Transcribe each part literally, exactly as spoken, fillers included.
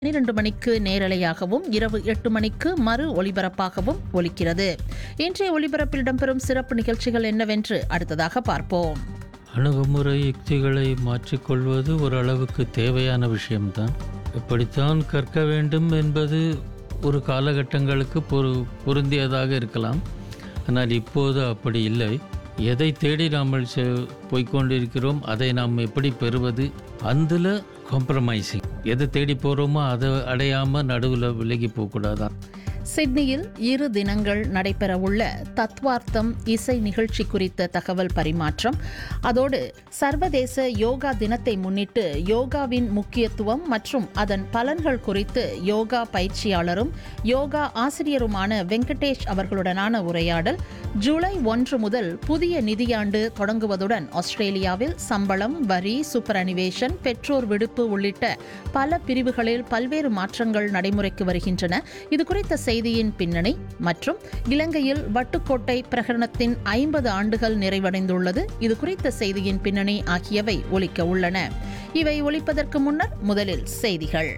பன்னிரண்டு மணிக்கு நேரலையாகவும் இரவு எட்டு மணிக்கு மறு ஒலிபரப்பாகவும் ஒலிக்கிறது. இன்றைய ஒலிபரப்பில் இடம்பெறும் சிறப்பு நிகழ்ச்சிகள் என்னவென்று அடுத்ததாக பார்ப்போம். அணுகுமுறை யுக்திகளை மாற்றிக்கொள்வது ஓரளவுக்கு தேவையான விஷயம்தான். எப்படித்தான் கற்க வேண்டும் என்பது ஒரு காலகட்டங்களுக்கு பொரு பொருந்தியதாக இருக்கலாம். ஆனால் இப்போது அப்படி இல்லை. எதை தேடி நாம் போய்கொண்டிருக்கிறோம், அதை நாம் எப்படி பெறுவது, அதில் காம்ப்ரமைசிங். எதை தேடி போகிறோமோ அதை அடையாமல் நடுவில் விலகி போகக்கூடாதான். சிட்னியில் இரு தினங்கள் நடைபெறவுள்ள தத்வார்த்தம் இசை நிகழ்ச்சி குறித்த தகவல் பரிமாற்றம், அதோடு சர்வதேச யோகா தினத்தை முன்னிட்டு யோகாவின் முக்கியத்துவம் மற்றும் அதன் பலன்கள் குறித்து யோகா பயிற்சியாளரும் யோகா ஆசிரியருமான வெங்கடேஷ் அவர்களுடனான உரையாடல். ஜூலை ஒன்று முதல் புதிய நிதியாண்டு தொடங்குவதுடன் ஆஸ்திரேலியாவில் சம்பளம், வரி, சூப்பர் அனிவேஷன், பெற்றோர் விடுப்பு உள்ளிட்ட பல பிரிவுகளில் பல்வேறு மாற்றங்கள் நடைமுறைக்கு வருகின்றன. இதுகுறித்த செய்தியின் பின்னணி மற்றும் இலங்கையில் வட்டுக்கோட்டை பிரகடனத்தின் ஐம்பது ஆண்டுகள் நிறைவடைந்துள்ளது, இது குறித்த செய்தியின் பின்னணி ஆகியவை ஒலிக்க உள்ளன. இவை ஒலிப்பதற்கு முன்னர் முதலில் செய்திகள்.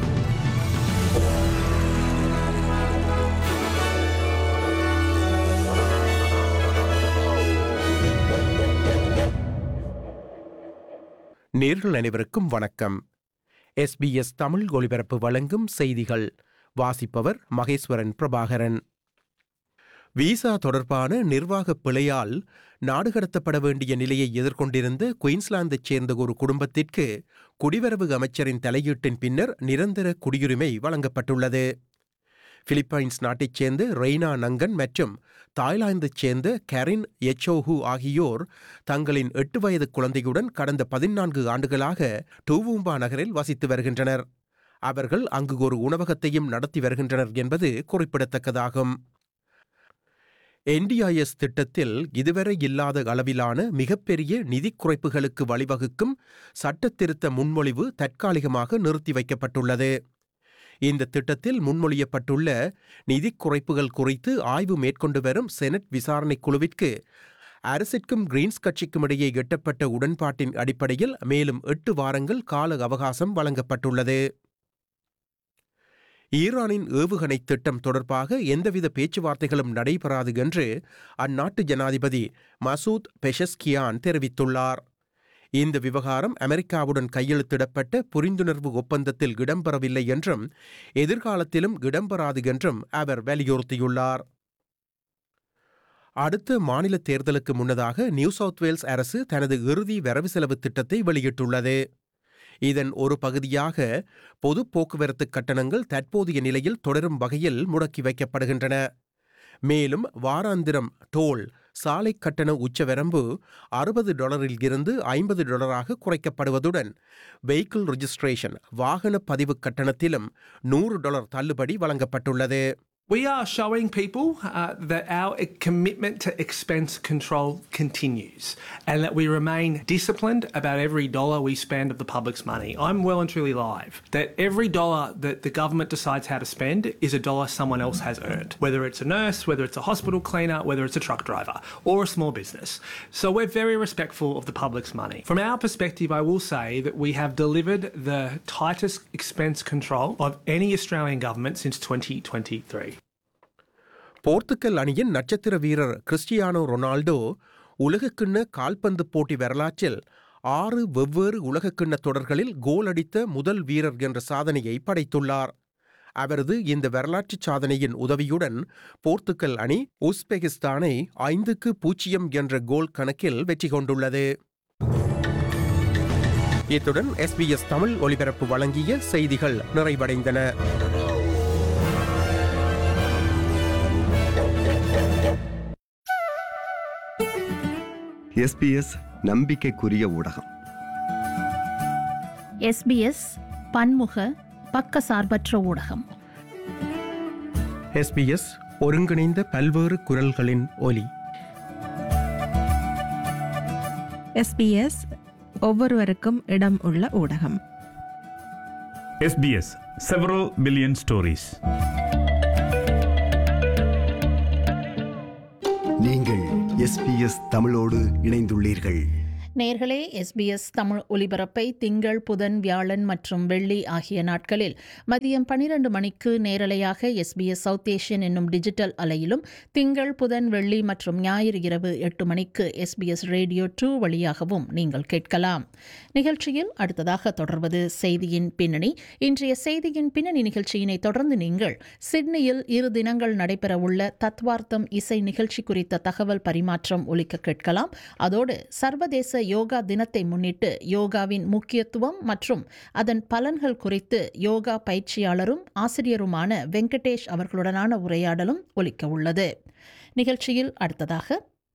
நேயர்கள் அனைவருக்கும் வணக்கம். எஸ்பிஎஸ் தமிழ் ஒலிபரப்பு வழங்கும் செய்திகள். வாசிப்பவர் மகேஸ்வரன் பிரபாகரன். விசா தொடர்பான நிர்வாக பிழையால் நாடு கடத்தப்பட வேண்டிய நிலையை எதிர்கொண்டிருந்த குயின்ஸ்லாந்தைச் சேர்ந்த ஒரு குடும்பத்திற்கு குடிவரவு அமைச்சரின் தலையீட்டின் பின்னர் நிரந்தர குடியுரிமை வழங்கப்பட்டுள்ளது. பிலிப்பைன்ஸ் நாட்டைச் சேர்ந்த ரெய்னா நங்கன் மற்றும் தாய்லாந்தைச் சேர்ந்த கரின் எச்சோஹு ஆகியோர் தங்களின் எட்டு வயது குழந்தையுடன் கடந்த பதினான்கு ஆண்டுகளாக டூவூம்பா நகரில் வசித்து வருகின்றனர். அவர்கள் அங்கு ஒரு உணவகத்தையும் நடத்தி வருகின்றனர் என்பது குறிப்பிடத்தக்கதாகும். என்டிஐஎஸ் திட்டத்தில் இதுவரை இல்லாத அளவிலான மிகப்பெரிய நிதி குறைப்புகளுக்கு வழிவகுக்கும் சட்ட திருத்த முன்மொழிவு தற்காலிகமாக நிறுத்தி வைக்கப்பட்டுள்ளது. இந்த திட்டத்தில் முன்மொழியப்பட்டுள்ள நிதி குறைப்புகள் குறித்து ஆய்வு மேற்கொண்டு வரும் செனட் விசாரணை குழுவிற்கு அரசிற்கும் கிரீன்ஸ் கட்சிக்கும் இடையே எட்டப்பட்ட உடன்பாட்டின் அடிப்படையில் மேலும் எட்டு வாரங்கள் கால அவகாசம் வழங்கப்பட்டுள்ளது. ஈரானின் ஏவுகணை திட்டம் தொடர்பாக எந்தவித பேச்சுவார்த்தைகளும் நடைபெறாது என்று அந்நாட்டு ஜனாதிபதி மசூத் பெஷஸ்கியான் தெரிவித்துள்ளார். இந்த விவகாரம் அமெரிக்காவுடன் கையெழுத்திடப்பட்ட புரிந்துணர்வு ஒப்பந்தத்தில் இடம்பெறவில்லை என்றும் எதிர்காலத்திலும் இடம்பெறாது என்றும் அவர் வலியுறுத்தியுள்ளார். அடுத்த மாநில தேர்தலுக்கு முன்னதாக நியூ சவுத் வேல்ஸ் அரசு தனது இறுதி வரவு செலவு திட்டத்தை வெளியிட்டுள்ளது. இதன் ஒரு பகுதியாக பொது போக்குவரத்து கட்டணங்கள் தற்போதைய நிலையில் தொடரும் வகையில் முடக்கி வைக்கப்படுகின்றன. மேலும் வாராந்திரம் டோல் சாலை கட்டண உச்சவரம்பு அறுபது டாலரில் இருந்து ஐம்பது டாலராக குறைக்கப்படுவதுடன் வெஹிக்கிள் ரெஜிஸ்ட்ரேஷன் வாகன பதிவு கட்டணத்திலும் நூறு டாலர் தள்ளுபடி வழங்கப்பட்டுள்ளது. We are showing people uh, that our commitment to expense control continues and that we remain disciplined about every dollar we spend of the public's money. I'm well and truly live that every dollar that the government decides how to spend is a dollar someone else has earned, whether it's a nurse, whether it's a hospital cleaner, whether it's a truck driver or a small business. So we're very respectful of the public's money. From our perspective, I will say that we have delivered the tightest expense control of any Australian government since twenty twenty-three. Portugal அணியின் நட்சத்திர வீரர் Cristiano Ronaldo உலகக்கிண்ண கால்பந்து போட்டி வரலாற்றில் ஆறு வெவ்வேறு உலகக்கிண்ண தொடர்களில் கோல் அடித்த முதல் வீரர் என்ற சாதனையை படைத்துள்ளார். அவரது இந்த வரலாற்று சாதனையின் உதவியுடன் போர்த்துக்கல் அணி உஸ்பெகிஸ்தானை ஐந்துக்கு பூஜ்ஜியம் என்ற கோல் கணக்கில் வெற்றி கொண்டுள்ளது. இத்துடன் எஸ்பிஎஸ் தமிழ் ஒலிபரப்பு வழங்கிய செய்திகள் நிறைவடைந்தன. எஸ்பிஎஸ் நம்பிக்கைக்குரிய ஊடகம். எஸ்பிஎஸ் பன்முக பக்கசார்பற்ற ஊடகம். எஸ்பிஎஸ் ஒருங்கிணைந்த பல்வேறு குரல்களின் ஒலி. எஸ்பிஎஸ் ஒவ்வொருவருக்கும் இடம் உள்ள ஊடகம். SBS several billion stories. நீங்கள் எஸ்பிஎஸ் தமிழோடு இணைந்துள்ளீர்கள். நேர்களே, எஸ்பிஎஸ் தமிழ் ஒலிபரப்பை திங்கள், புதன், வியாழன் மற்றும் வெள்ளி ஆகிய நாட்களில் மதியம் பனிரெண்டு மணிக்கு நேரலையாக எஸ்பிஎஸ் சவுத் ஏஷியன் என்னும் டிஜிட்டல் அலையிலும், திங்கள், புதன், வெள்ளி மற்றும் ஞாயிறு இரவு எட்டு மணிக்கு எஸ்பிஎஸ் ரேடியோ டூ வழியாகவும் நீங்கள் கேட்கலாம். நிகழ்ச்சியில் அடுத்ததாக தொடர்வது செய்தியின் பின்னணி. இன்றைய செய்தியின் பின்னணி நிகழ்ச்சியினை தொடர்ந்து நீங்கள் சிட்னியில் இரு தினங்கள் நடைபெறவுள்ள தத்வார்த்தம் இசை நிகழ்ச்சி குறித்த தகவல் பரிமாற்றம் ஒலிக்க கேட்கலாம். அதோடு சர்வதேச யோகா தினத்தை முன்னிட்டு யோகாவின் முக்கியத்துவம் மற்றும் அதன் பலன்கள் குறித்து யோகா பயிற்சியாளரும் ஆசிரியருமான வெங்கடேஷ் அவர்களுடனான உரையாடலும் ஒலிக்க உள்ளது. நிகழ்ச்சியில் அடுத்ததாக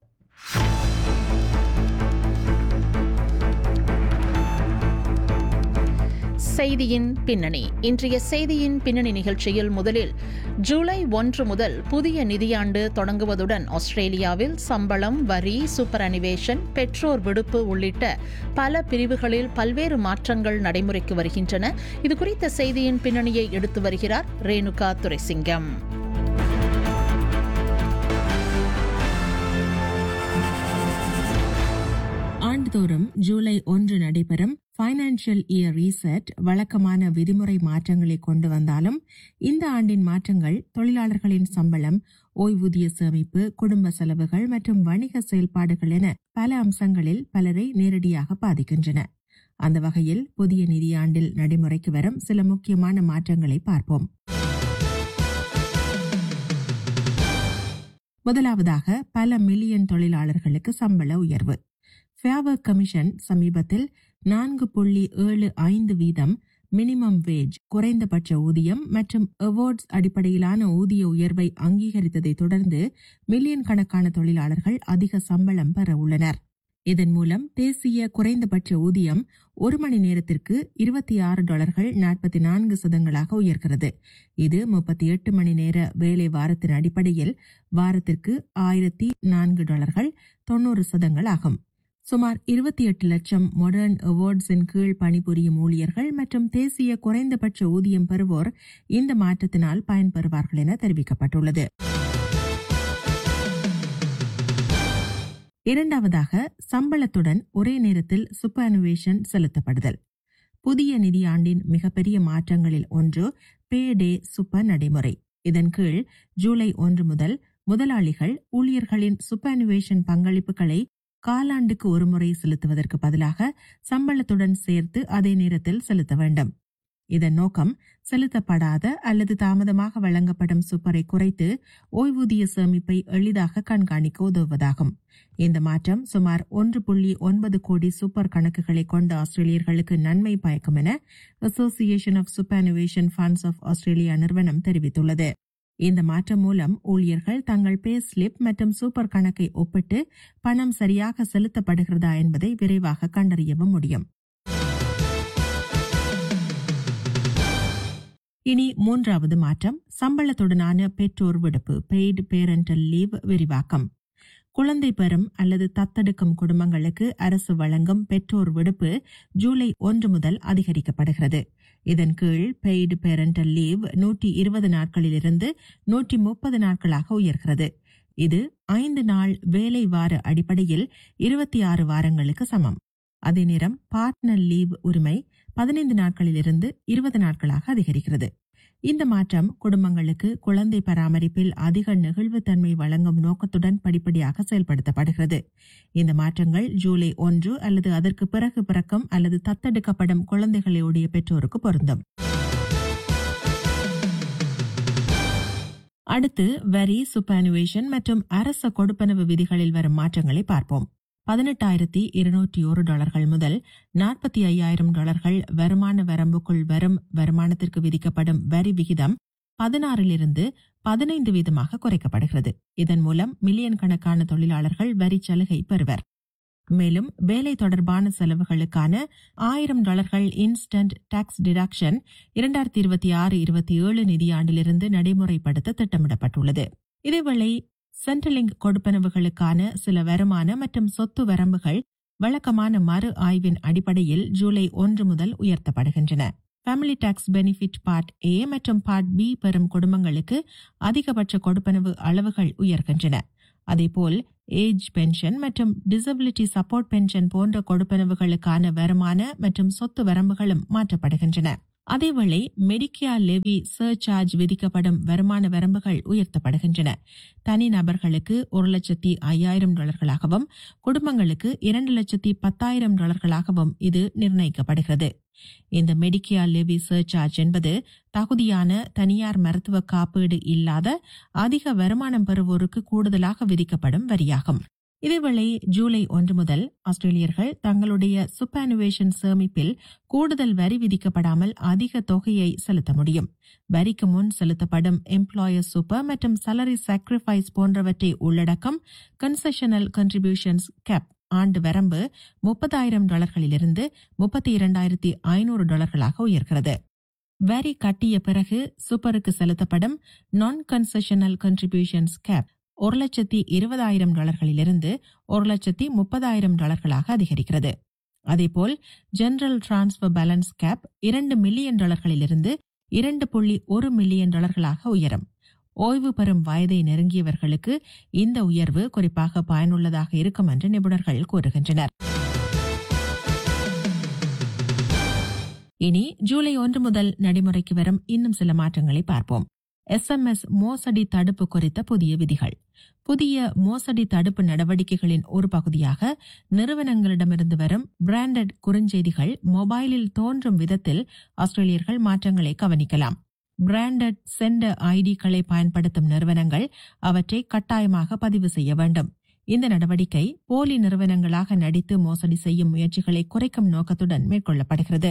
செய்தியின் பின்னணி. இன்றைய செய்தியின் பின்னணி நிகழ்ச்சியில் முதலில் ஜூலை ஒன்று முதல் புதிய நிதியாண்டு தொடங்குவதுடன் ஆஸ்திரேலியாவில் சம்பளம், வரி, சூப்பர் அனிவேஷன், பெற்றோர் விடுப்பு உள்ளிட்ட பல பிரிவுகளில் பல்வேறு மாற்றங்கள் நடைமுறைக்கு வருகின்றன. இதுகுறித்த செய்தியின் பின்னணியை எடுத்து வருகிறார் ரேணுகா துரைசிங்கம். ஆண்டுதோறும் ஜூலை ஒன்று நடைபெறும் ஃபைனான்சியல் இயர் ரீசெட் வழக்கமான விதிமுறை மாற்றங்களை கொண்டு வந்தாலும், இந்த ஆண்டின் மாற்றங்கள் தொழிலாளர்களின் சம்பளம், ஓய்வூதிய சேமிப்பு, குடும்ப செலவுகள் மற்றும் வணிக செயல்பாடுகள் என பல அம்சங்களில் பலரை நேரடியாக பாதிக்கின்றன. அந்த வகையில் புதிய நிதியாண்டில் நடைமுறைக்கு வரும் சில முக்கியமான மாற்றங்களை பார்ப்போம். முதலாவதாக, பல மில்லியன் தொழிலாளர்களுக்கு சம்பள உயர்வு. ஃபேர் ஒர்க் கமிஷன் சமீபத்தில் நான்கு புள்ளி ஏழு ஐந்து வீதம் மினிமம் வேஜ், குறைந்தபட்ச ஊதியம் மற்றும் அவார்ட்ஸ் அடிப்படையிலான ஊதிய உயர்வை அங்கீகரித்ததை தொடர்ந்து மில்லியன் கணக்கான தொழிலாளர்கள் அதிக சம்பளம் பெற உள்ளனர். இதன் மூலம் தேசிய குறைந்தபட்ச ஊதியம் ஒரு மணி நேரத்திற்கு இருபத்தி ஆறு டாலர்கள் நாற்பத்தி நான்கு சதங்களாக உயர்கிறது. இது முப்பத்தி எட்டு மணி நேர வேலை வாரத்தின் அடிப்படையில் வாரத்திற்கு ஆயிரத்தி நான்கு டாலர்கள் தொன்னூறு சதங்கள் ஆகும். சுமார் இருபத்தி எட்டு லட்சம் மாடர்ன் அவார்ட்ஸின் கீழ் பணிபுரியும் ஊழியர்கள் மற்றும் தேசிய குறைந்தபட்ச ஊதியம் பெறுவோர் இந்த மாற்றத்தினால் பயன்பெறுவார்கள் என தெரிவிக்கப்பட்டுள்ளது. இரண்டாவதாக, சம்பளத்துடன் ஒரே நேரத்தில் சூப்பர்அனுவேஷன் செலுத்தப்படுதல். புதிய நிதியாண்டின் மிகப்பெரிய மாற்றங்களில் ஒன்று பே டே சூப்பர் நடைமுறை. இதன் கீழ் ஜூலை ஒன்று முதல் முதலாளிகள் ஊழியர்களின் சூப்பர்அனுவேஷன் பங்களிப்புகளை காலாண்டுக்கு ஒருமுறை செலுத்துவதற்கு பதிலாக சம்பளத்துடன் சேர்த்து அதே நேரத்தில் செலுத்த வேண்டும். இதன் நோக்கம் செலுத்தப்படாத அல்லது தாமதமாக வழங்கப்படும் சூப்பரை குறைத்து ஓய்வூதிய சேமிப்பை எளிதாக கண்காணிக்க உதவுவதாகும். இந்த மாற்றம் சுமார் ஒன்று புள்ளி ஒன்பது கோடி சூப்பர் கணக்குகளை கொண்ட ஆஸ்திரேலியர்களுக்கு நன்மை பயக்கும் என association of சூப்பர்அனுவேஷன் funds of Australia நிறுவனம் தெரிவித்துள்ளது. இந்த மாற்றம் மூலம் ஊழியர்கள் தங்கள் பே ஸ்லிப் மற்றும் சூப்பர் கணக்கை ஒப்பிட்டு பணம் சரியாக செலுத்தப்படுகிறதா என்பதை விரைவாக கண்டறியவும் முடியும். இனி மூன்றாவது மாற்றம், சம்பளத்துடனான பெற்றோர் விடுப்பு, பெய்டு பேரண்டல் லீவ் விரிவாக்கம். குழந்தை பெறும் அல்லது தத்தெடுக்கும் குடும்பங்களுக்கு அரசு வழங்கும் பெற்றோர் விடுப்பு ஜூலை ஒன்று முதல் அதிகரிக்கப்படுகிறது. இதன் கீழ் பெய்டு பேரண்டல் லீவ் நூற்றி இருபது நாட்களிலிருந்து நூற்றி முப்பது நாட்களாக உயர்கிறது. இது ஐந்து நாள் வேலை வார அடிப்படையில் இருபத்தி ஆறு வாரங்களுக்கு சமம். அதே நேரம் பார்ட்னர் லீவ் உரிமை பதினைந்து நாட்களிலிருந்து இருபது நாட்களாக அதிகரிக்கிறது. இந்த மாற்றம் குடும்பங்களுக்கு குழந்தை பராமரிப்பில் அதிக நெகிழ்வுத்தன்மை வழங்கும் நோக்கத்துடன் படிப்படியாக செயல்படுத்தப்படுகிறது. இந்த மாற்றங்கள் ஜூலை ஒன்று அல்லது அதற்கு பிறகு பிறக்கும் அல்லது தத்தெடுக்கப்படும் குழந்தைகளுடைய பெற்றோருக்கு பொருந்தும். அடுத்து, வரி, சூப்பர்அனுவேஷன் மற்றும் அரச கொடுப்பனவு விதிகளில் வரும் மாற்றங்களை பார்ப்போம். பதினெட்டாயிரத்தி இருநூற்றி ஒரு டாலர்கள் முதல் நாற்பத்தி ஐயாயிரம் டாலர்கள் வருமான வரம்புக்குள் வரும் வருமானத்திற்கு விதிக்கப்படும் வரி விகிதம் பதினாறிலிருந்து பதினைந்து வீதமாக குறைக்கப்படுகிறது. இதன் மூலம் மில்லியன் கணக்கான தொழிலாளர்கள் வரி சலுகை பெறுவர். மேலும் வேலை தொடர்பான செலவுகளுக்கான ஆயிரம் டாலர்கள் இன்ஸ்டன்ட் டாக்ஸ் டிடக்ஷன் இரண்டாயிரத்தி இருபத்தி ஆறு இருபத்தி ஏழு நிதியாண்டிலிருந்து நடைமுறைப்படுத்த திட்டமிடப்பட்டுள்ளது. இதேவேளை சென்ட்ரலிங்க் கொடுப்பனவுகளுக்கான சில வருமான மற்றும் சொத்து வரம்புகள் வழக்கமான மறு ஆய்வின் அடிப்படையில் ஜூலை ஒன்று முதல் உயர்த்தப்படுகின்றன. Family tax benefit part A மற்றும் பார்ட் பி பெறும் குடும்பங்களுக்கு அதிகபட்ச கொடுப்பனவு அளவுகள் உயர்கின்றன. அதேபோல் ஏஜ் பென்ஷன் மற்றும் டிசபிலிட்டி சப்போர்ட் பென்ஷன் போன்ற கொடுப்பனவுகளுக்கான வருமான மற்றும் சொத்து வரம்புகளும் மாற்றப்படுகின்றன. அதேவேளை மெடிக்கேர் லெவி சர்சார்ஜ் விதிக்கப்படும் வருமான வரம்புகள் உயர்த்தப்படுகின்றன. தனிநபர்களுக்கு ஒரு லட்சத்தி ஐயாயிரம் டாலர்களாகவும் குடும்பங்களுக்கு இரண்டு லட்சத்தி பத்தாயிரம் டாலர்களாகவும் இது நிர்ணயிக்கப்படுகிறது. இந்த மெடிக்கேர் லெவி சர்சார்ஜ் என்பது தகுதியான தனியார் மருத்துவ காப்பீடு இல்லாத அதிக வருமானம் பெறுவோருக்கு கூடுதலாக விதிக்கப்படும் வரியாகும். இதேவேளை ஜூலை ஒன்று முதல் ஆஸ்திரேலியர்கள் தங்களுடைய சூப்பர்னுவேஷன் சேமிப்பில் கூடுதல் வரி விதிக்கப்படாமல் அதிக தொகையை செலுத்த முடியும். வரிக்கு முன் செலுத்தப்படும் எம்ப்ளாயர் சூப்பர் மற்றும் salary sacrifice போன்றவற்றை உள்ளடக்கம் கன்செஷனல் கன்ட்ரிபியூஷன்ஸ் கேப் ஆண்டு வரம்பு முப்பதாயிரம் டாலர்களிலிருந்து முப்பத்தி இரண்டாயிரத்தி ஐநூறு டாலர்களாக உயர்கிறது. வரி கட்டிய பிறகு சூப்பருக்கு செலுத்தப்படும் நான் கன்செஷனல் கன்ட்ரிபியூஷன்ஸ் கேப் ஒரு லட்சத்தி இருபதாயிரம் டாலர்களிலிருந்து ஒரு லட்சத்தி முப்பதாயிரம் டாலர்களாக அதிகரிக்கிறது. அதேபோல் ஜெனரல் டிரான்ஸ்பர் பேலன்ஸ் கேப் இரண்டு மில்லியன் டாலர்களிலிருந்து இரண்டு புள்ளி ஒரு மில்லியன் டாலர்களாக உயரும். ஓய்வு பெறும் வயதை நெருங்கியவர்களுக்கு இந்த உயர்வு குறிப்பாக பயனுள்ளதாக இருக்கும் என்று நிபுணர்கள் கூறுகின்றனர். இனி ஜூலை ஒன்று முதல் நடைமுறைக்கு வரும் இன்னும் சில மாற்றங்களை பார்ப்போம். எஸ் எம் எஸ் மோசடி தடுப்பு குறித்த புதிய விதிகள். புதிய மோசடி தடுப்பு நடவடிக்கைகளின் ஒரு பகுதியாக நிறுவனங்களிடமிருந்து வரும் பிராண்டட் குறுஞ்செய்திகள் மொபைலில் தோன்றும் விதத்தில் ஆஸ்திரேலியர்கள் மாற்றங்களை கவனிக்கலாம். பிராண்டட் சென்டர் ஐடிகளை பயன்படுத்தும் நிறுவனங்கள் அவற்றை கட்டாயமாக பதிவு செய்ய வேண்டும். இந்த நடவடிக்கை போலி நிறுவனங்களாக நடித்து மோசடி செய்யும் முயற்சிகளை குறைக்கும் நோக்கத்துடன் மேற்கொள்ளப்படுகிறது.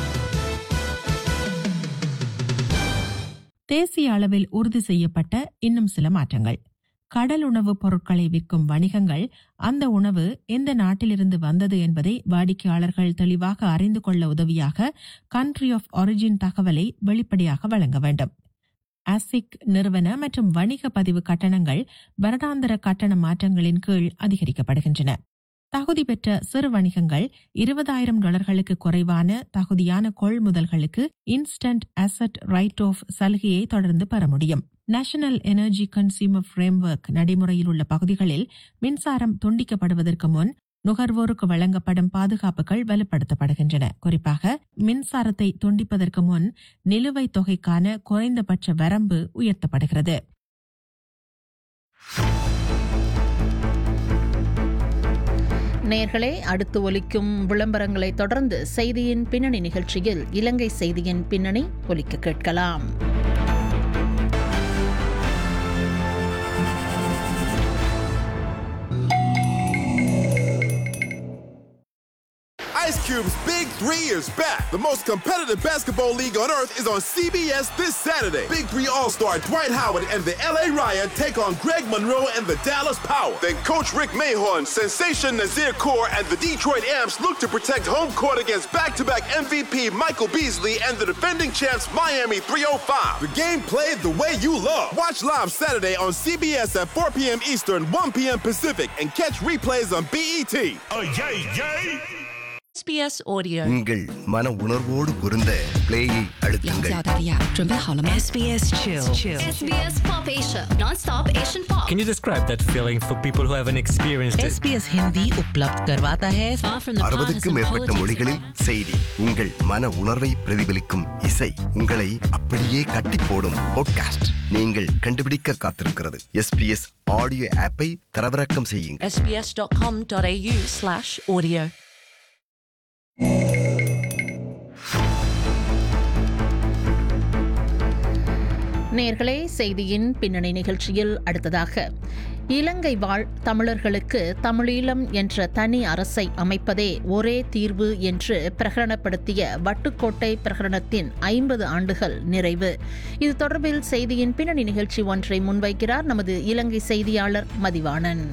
தேசிய அளவில் உறுதி செய்யப்பட்ட இன்னும் சில மாற்றங்கள். கடல் உணவுப் பொருட்களை விற்கும் வணிகங்கள் அந்த உணவு எந்த நாட்டிலிருந்து வந்தது என்பதை வாடிக்கையாளர்கள் தெளிவாக அறிந்து கொள்ள உதவியாக கண்ட்ரி ஆஃப் ஒரிஜின் தகவலை வெளிப்படையாக வழங்க வேண்டும். ஆசிக் நிறுவன மற்றும் வணிக பதிவு கட்டணங்கள் வருடாந்திர கட்டண மாற்றங்களின் கீழ் அதிகரிக்கப்படுகின்றன. தகுதி பெற்ற சிறு வணிகங்கள் இருபதாயிரம் டாலர்களுக்கு குறைவான தகுதியான கொள்முதல்களுக்கு இன்ஸ்டன்ட் அசெட் ரைட் ஆஃப் சலுகையை தொடர்ந்து பெற முடியும். நேஷனல் எனர்ஜி கன்சியூமர் ஃப்ரேம்வொர்க் நடைமுறையில் உள்ள பகுதிகளில் மின்சாரம் துண்டிக்கப்படுவதற்கு முன் நுகர்வோருக்கு வழங்கப்படும் பாதுகாப்புகள் வலுப்படுத்தப்படுகின்றன. குறிப்பாக மின்சாரத்தை துண்டிப்பதற்கு முன் நிலுவைத் தொகைக்கான குறைந்தபட்ச வரம்பு உயர்த்தப்படுகிறது. நேர்களே, அடுத்து ஒலிக்கும் விளம்பரங்களை தொடர்ந்து செய்தியின் பின்னணி நிகழ்ச்சியில் இலங்கை செய்தியின் பின்னணி ஒலிக்க கேட்கலாம். Ice Cube's Big Three is back. The most competitive basketball league on earth is on C B S this Saturday. Big Three All-Star Dwight Howard and the L A Riot take on Greg Monroe and the Dallas Power. Then Coach Rick Mahorn, Sensation Nazir Kaur, and the Detroit Amps look to protect home court against back-to-back M V P Michael Beasley and the defending champs Miami three oh five. The game played the way you love. Watch live Saturday on C B S at four p.m. Eastern, one p.m. Pacific, and catch replays on B E T. Oh, yay, yay! S B S Audio. உங்கள் மன உணர்வோடு பொருந்த பிளேயை அழுத்துங்கள். S B S Chill. S B S Pop Asia, non-stop Asian pop. Can you describe that feeling for people who haven't experienced it? S B S Hindi उपलब्ध करवाता है. அறுபதுக்கும் மேற்பட்ட மொழிகளில் செய்தி, உங்கள் மன உணர்வை பிரதிபலிக்கும் இசை, உங்களை அப்படியே கட்டி போடும் பாட்காஸ்ட் நீங்கள் கண்டுபிடிக்க காத்திருக்கிறது. S B S ஆடியோ ஆப்பை தரவிறக்கம் செய்யுங்கள். S B S dot com dot A U slash audio. நேர்களே, செய்தியின் பின்னணி நிகழ்ச்சியில் அடுத்ததாக இலங்கை வாழ் தமிழர்களுக்கு தமிழீழம் என்ற தனி அரசை அமைப்பதே ஒரே தீர்வு என்று பிரகடனப்படுத்திய வட்டுக்கோட்டை பிரகடனத்தின் ஐம்பது ஆண்டுகள் நிறைவு. இது தொடர்பில் செய்தியின் பின்னணி நிகழ்ச்சி ஒன்றை முன்வைக்கிறார் நமது இலங்கை செய்தியாளர் மதிவாணன்.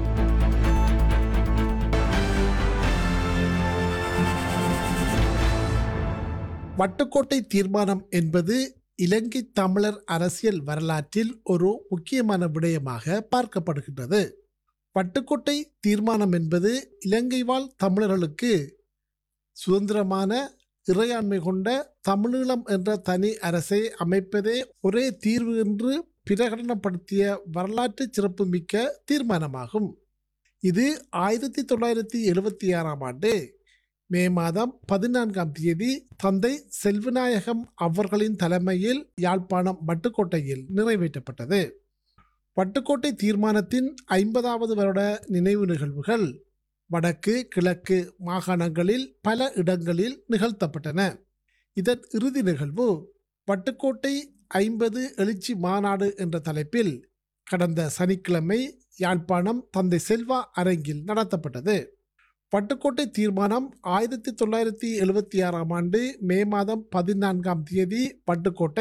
வட்டுக்கோட்டை தீர்மானம் என்பது இலங்கை தமிழர் அரசியல் வரலாற்றில் ஒரு முக்கியமான விடயமாக பார்க்கப்படுகின்றது. வட்டுக்கோட்டை தீர்மானம் என்பது இலங்கை வாழ் தமிழர்களுக்கு சுதந்திரமான இறையாண்மை கொண்ட தமிழீழம் என்ற தனி அரசை அமைப்பதே ஒரே தீர்வு என்று பிரகடனப்படுத்திய வரலாற்று சிறப்புமிக்க தீர்மானமாகும். இது ஆயிரத்தி தொள்ளாயிரத்தி எழுபத்தி ஆறாம் ஆண்டு மே மாதம் பதினான்காம் தேதி தந்தை செல்வநாயகம் அவர்களின் தலைமையில் யாழ்ப்பாணம் வட்டுக்கோட்டையில் நிறைவேற்றப்பட்டது. வட்டுக்கோட்டை தீர்மானத்தின் ஐம்பதாவது வருட நினைவு நிகழ்வுகள் வடக்கு கிழக்கு மாகாணங்களில் பல இடங்களில் நிகழ்த்தப்பட்டன. இதன் இறுதி நிகழ்வு வட்டுக்கோட்டை ஐம்பது எழுச்சி மாநாடு என்ற தலைப்பில் கடந்த சனிக்கிழமை யாழ்ப்பாணம் தந்தை செல்வா அரங்கில் நடத்தப்பட்டது. வட்டுக்கோட்டை தீர்மானம் ஆயிரத்தி தொள்ளாயிரத்தி எழுபத்தி ஆறாம் ஆண்டு மே மாதம் பதினான்காம் தேதி வட்டுக்கோட்டை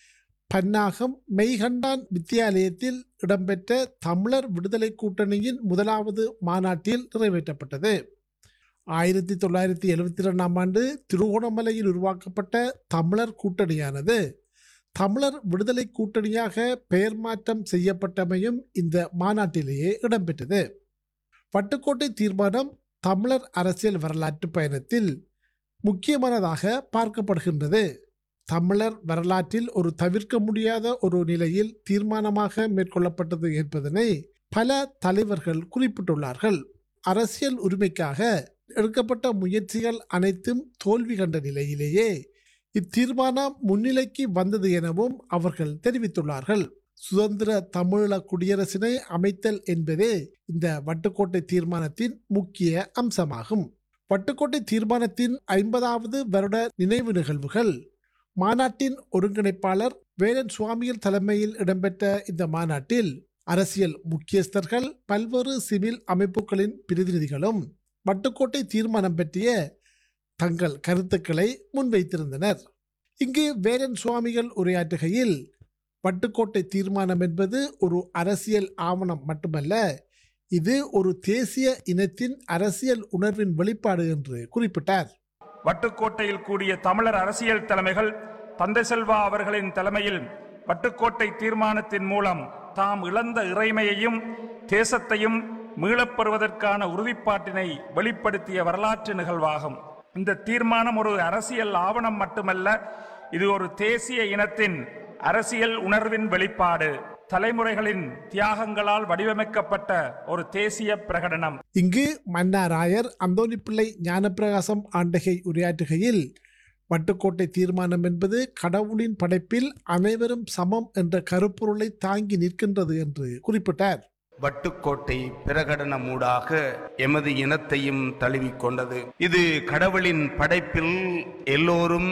பன்னாகம் மெய்கண்டான் வித்தியாலயத்தில் இடம்பெற்ற தமிழர் விடுதலை கூட்டணியின் முதலாவது மாநாட்டில் நிறைவேற்றப்பட்டது. ஆயிரத்தி தொள்ளாயிரத்தி எழுபத்தி இரண்டாம் ஆண்டு திருகோணமலையில் உருவாக்கப்பட்ட தமிழர் கூட்டணியானது தமிழர் விடுதலை கூட்டணியாக பெயர் மாற்றம் செய்யப்பட்டமையும் இந்த மாநாட்டிலேயே இடம்பெற்றது. வட்டுக்கோட்டை தீர்மானம் தமிழர் அரசியல் வரலாற்று பயணத்தில் முக்கியமானதாக பார்க்கப்படுகின்றது. தமிழர் வரலாற்றில் ஒரு தவிர்க்க முடியாத ஒரு நிலையில் தீர்மானமாக மேற்கொள்ளப்பட்டது என்பதனை பல தலைவர்கள் குறிப்பிட்டுள்ளார்கள். அரசியல் உரிமைக்காக எடுக்கப்பட்ட முயற்சிகள் அனைத்தும் தோல்வி கண்ட நிலையிலேயே இத்தீர்மானம் முன்னிலைக்கு வந்தது எனவும் அவர்கள் தெரிவித்துள்ளார்கள். சுதந்திர தமிழீழ குடியரசினை அமைத்தல் என்பதே இந்த வட்டுக்கோட்டை தீர்மானத்தின் முக்கிய அம்சமாகும். வட்டுக்கோட்டை தீர்மானத்தின் ஐம்பதாவது வருட நினைவு நிகழ்வுகள் மாநாட்டின் ஒருங்கிணைப்பாளர் வேலன் சுவாமிகள் தலைமையில் இடம்பெற்ற இந்த மாநாட்டில் அரசியல் முக்கியஸ்தர்கள் பல்வேறு சிவில் அமைப்புகளின் பிரதிநிதிகளும் வட்டுக்கோட்டை தீர்மானம் பற்றிய தங்கள் கருத்துக்களை முன்வைத்திருந்தனர். இங்கு வேலன் சுவாமிகள் உரையாற்றுகையில் வட்டுக்கோட்டை தீர்மானம் என்பது ஒரு அரசியல் ஆவணம் மட்டுமல்ல, இது ஒரு தேசிய இனத்தின் அரசியல் உணர்வின் வெளிப்பாடு என்று குறிப்பிட்டார். வட்டுக்கோட்டையில் கூடிய தமிழர் அரசியல் தலைமைகள் தந்தை செல்வா அவர்களின் தலைமையில் வட்டுக்கோட்டை தீர்மானத்தின் மூலம் தாம் இழந்த இறைமையையும் தேசத்தையும் மீளப்பெறுவதற்கான உறுதிப்பாட்டினை வெளிப்படுத்திய வரலாற்று நிகழ்வாகும். இந்த தீர்மானம் ஒரு அரசியல் ஆவணம் மட்டுமல்ல, இது ஒரு தேசிய இனத்தின் அரசியல் உணர்வின் வெளிப்பாடு, தலைமுறைகளின் தியாகங்களால் வடிவமைக்கப்பட்ட ஒரு தேசிய பிரகடனம். இங்கு மன்னாராயர் அந்தோணிப்பிள்ளை ஞானப்பிரகாசம் ஆண்டகை உரையாற்றுகையில் வட்டுக்கோட்டை தீர்மானம் என்பது கடவுளின் படைப்பில் அனைவரும் சமம் என்ற கருப்பொருளை தாங்கி நிற்கின்றது என்று குறிப்பிட்டார். வட்டுக்கோட்டை பிரகடனமூடாக எமது இனத்தையும் தழுவிக்கொண்டது. இது கடவுளின் படைப்பில் எல்லோரும்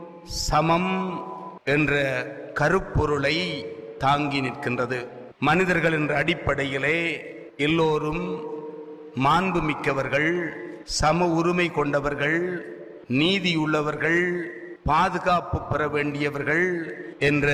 சமம் என்ற கருப்பொருளை தாங்கி நிற்கின்றது. மனிதர்கள் என்ற அடிப்படையிலே எல்லோரும் மாண்பு மிக்கவர்கள், சம உரிமை கொண்டவர்கள், நீதியுள்ளவர்கள், பாதுகாப்பு பெற வேண்டியவர்கள் என்ற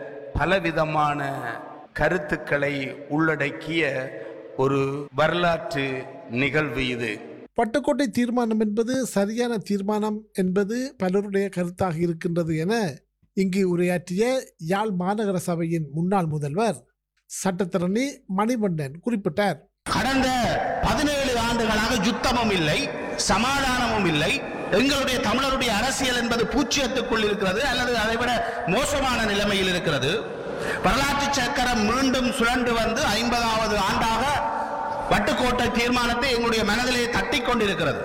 பலவிதமான கருத்துக்களை உள்ளடக்கிய ஒரு வரலாற்று நிகழ்வு இது. வட்டுக்கோட்டை தீர்மானம் என்பது சரியான தீர்மானம் என்பது பலருடைய கருத்தாக இருக்கின்றது என இங்கு உரையாற்றிய யாழ் மாநகர சபையின் முன்னாள் முதல்வர் சட்டத்தரணி மணிவண்ணன் குறிப்பிட்டார். கடந்த பதினேழு ஆண்டுகளாக யுத்தமும் இல்லை, சமாதானமும் இல்லை. எங்களுடைய தமிழருடைய அரசியல் என்பது பூச்சியத்துக்குள் இருக்கிறது, அல்லது அதைவிட மோசமான நிலைமையில் இருக்கிறது. வரலாற்று சக்கரம் மீண்டும் சுழன்று வந்து ஐம்பதாவது ஆண்டாக வட்டுக்கோட்டை தீர்மானத்தை எங்களுடைய மனதிலே தட்டி கொண்டிருக்கிறது.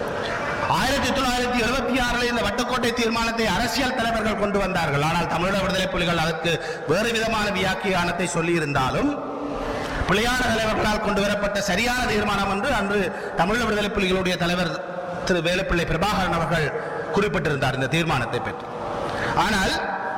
ஆயிரத்தி தொள்ளாயிரத்தி எழுபத்தி ஆறில் இந்த வட்டுக்கோட்டை தீர்மானத்தை அரசியல் தலைவர்கள் கொண்டு வந்தார்கள். ஆனால் தமிழக விடுதலை புலிகள் அதற்கு வேறு விதமான வியாக்கியானத்தை சொல்லியிருந்தாலும் பிள்ளையான தலைவர்களால் கொண்டு வரப்பட்ட சரியான தீர்மானம் என்று அன்று தமிழக விடுதலை புலிகளுடைய தலைவர் திரு வேலுப்பிள்ளை பிரபாகரன் அவர்கள் குறிப்பிட்டிருந்தார் இந்த தீர்மானத்தை பற்றி. ஆனால்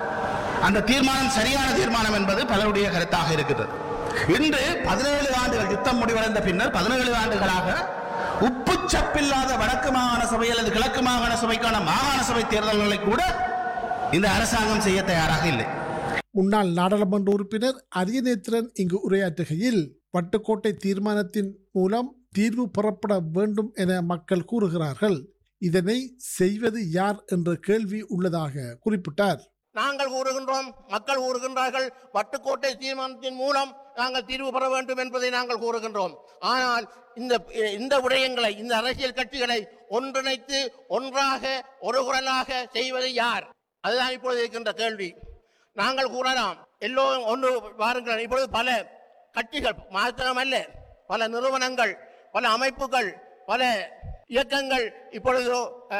அந்த தீர்மானம் சரியான தீர்மானம் என்பது பலருடைய கருத்தாக இருக்கிறது. இன்று பதினேழு ஆண்டுகள் யுத்தம் முடிவடைந்த பின்னர் பதினேழு ஆண்டுகளாக உப்பு சப்பில்லாத வடக்கு மாகாண சபை அல்லது கிழக்கு மாகாண சபைக்கான மாகாண சபை தேர்தல்களை கூட இந்த அரசாங்கம் செய்ய தயாராக இல்லை. முன்னாள் நாடாளுமன்ற உறுப்பினர் அரியநேத்திரன் இங்கு உரையாற்றுகையில் வட்டுக்கோட்டை தீர்மானத்தின் மூலம் தீர்வு பெறப்பட வேண்டும் என மக்கள் கூறுகிறார்கள். இதனை செய்வது யார் என்ற கேள்வி உள்ளதாக குறிப்பிட்டார். நாங்கள் கூறுகின்றோம், மக்கள் கூறுகின்றார்கள், வட்டுக்கோட்டை தீர்மானத்தின் மூலம் நாங்கள் தீர்வு பெற வேண்டும் என்பதை நாங்கள் கூறுகின்றோம். ஆனால் இந்த இந்த விடயங்களை, இந்த அரசியல் கட்சிகளை ஒன்றிணைத்து ஒன்றாக ஒரு குரலாக செய்வது யார்? அதுதான் இப்பொழுது இருக்கின்ற கேள்வி. நாங்கள் கூறலாம், எல்லோரும் ஒன்று வாருங்கள். இப்பொழுது பல கட்சிகள் மாத்திரமல்ல, பல நிறுவனங்கள் பல அமைப்புகள் பல இயக்கங்கள் இப்பொழுது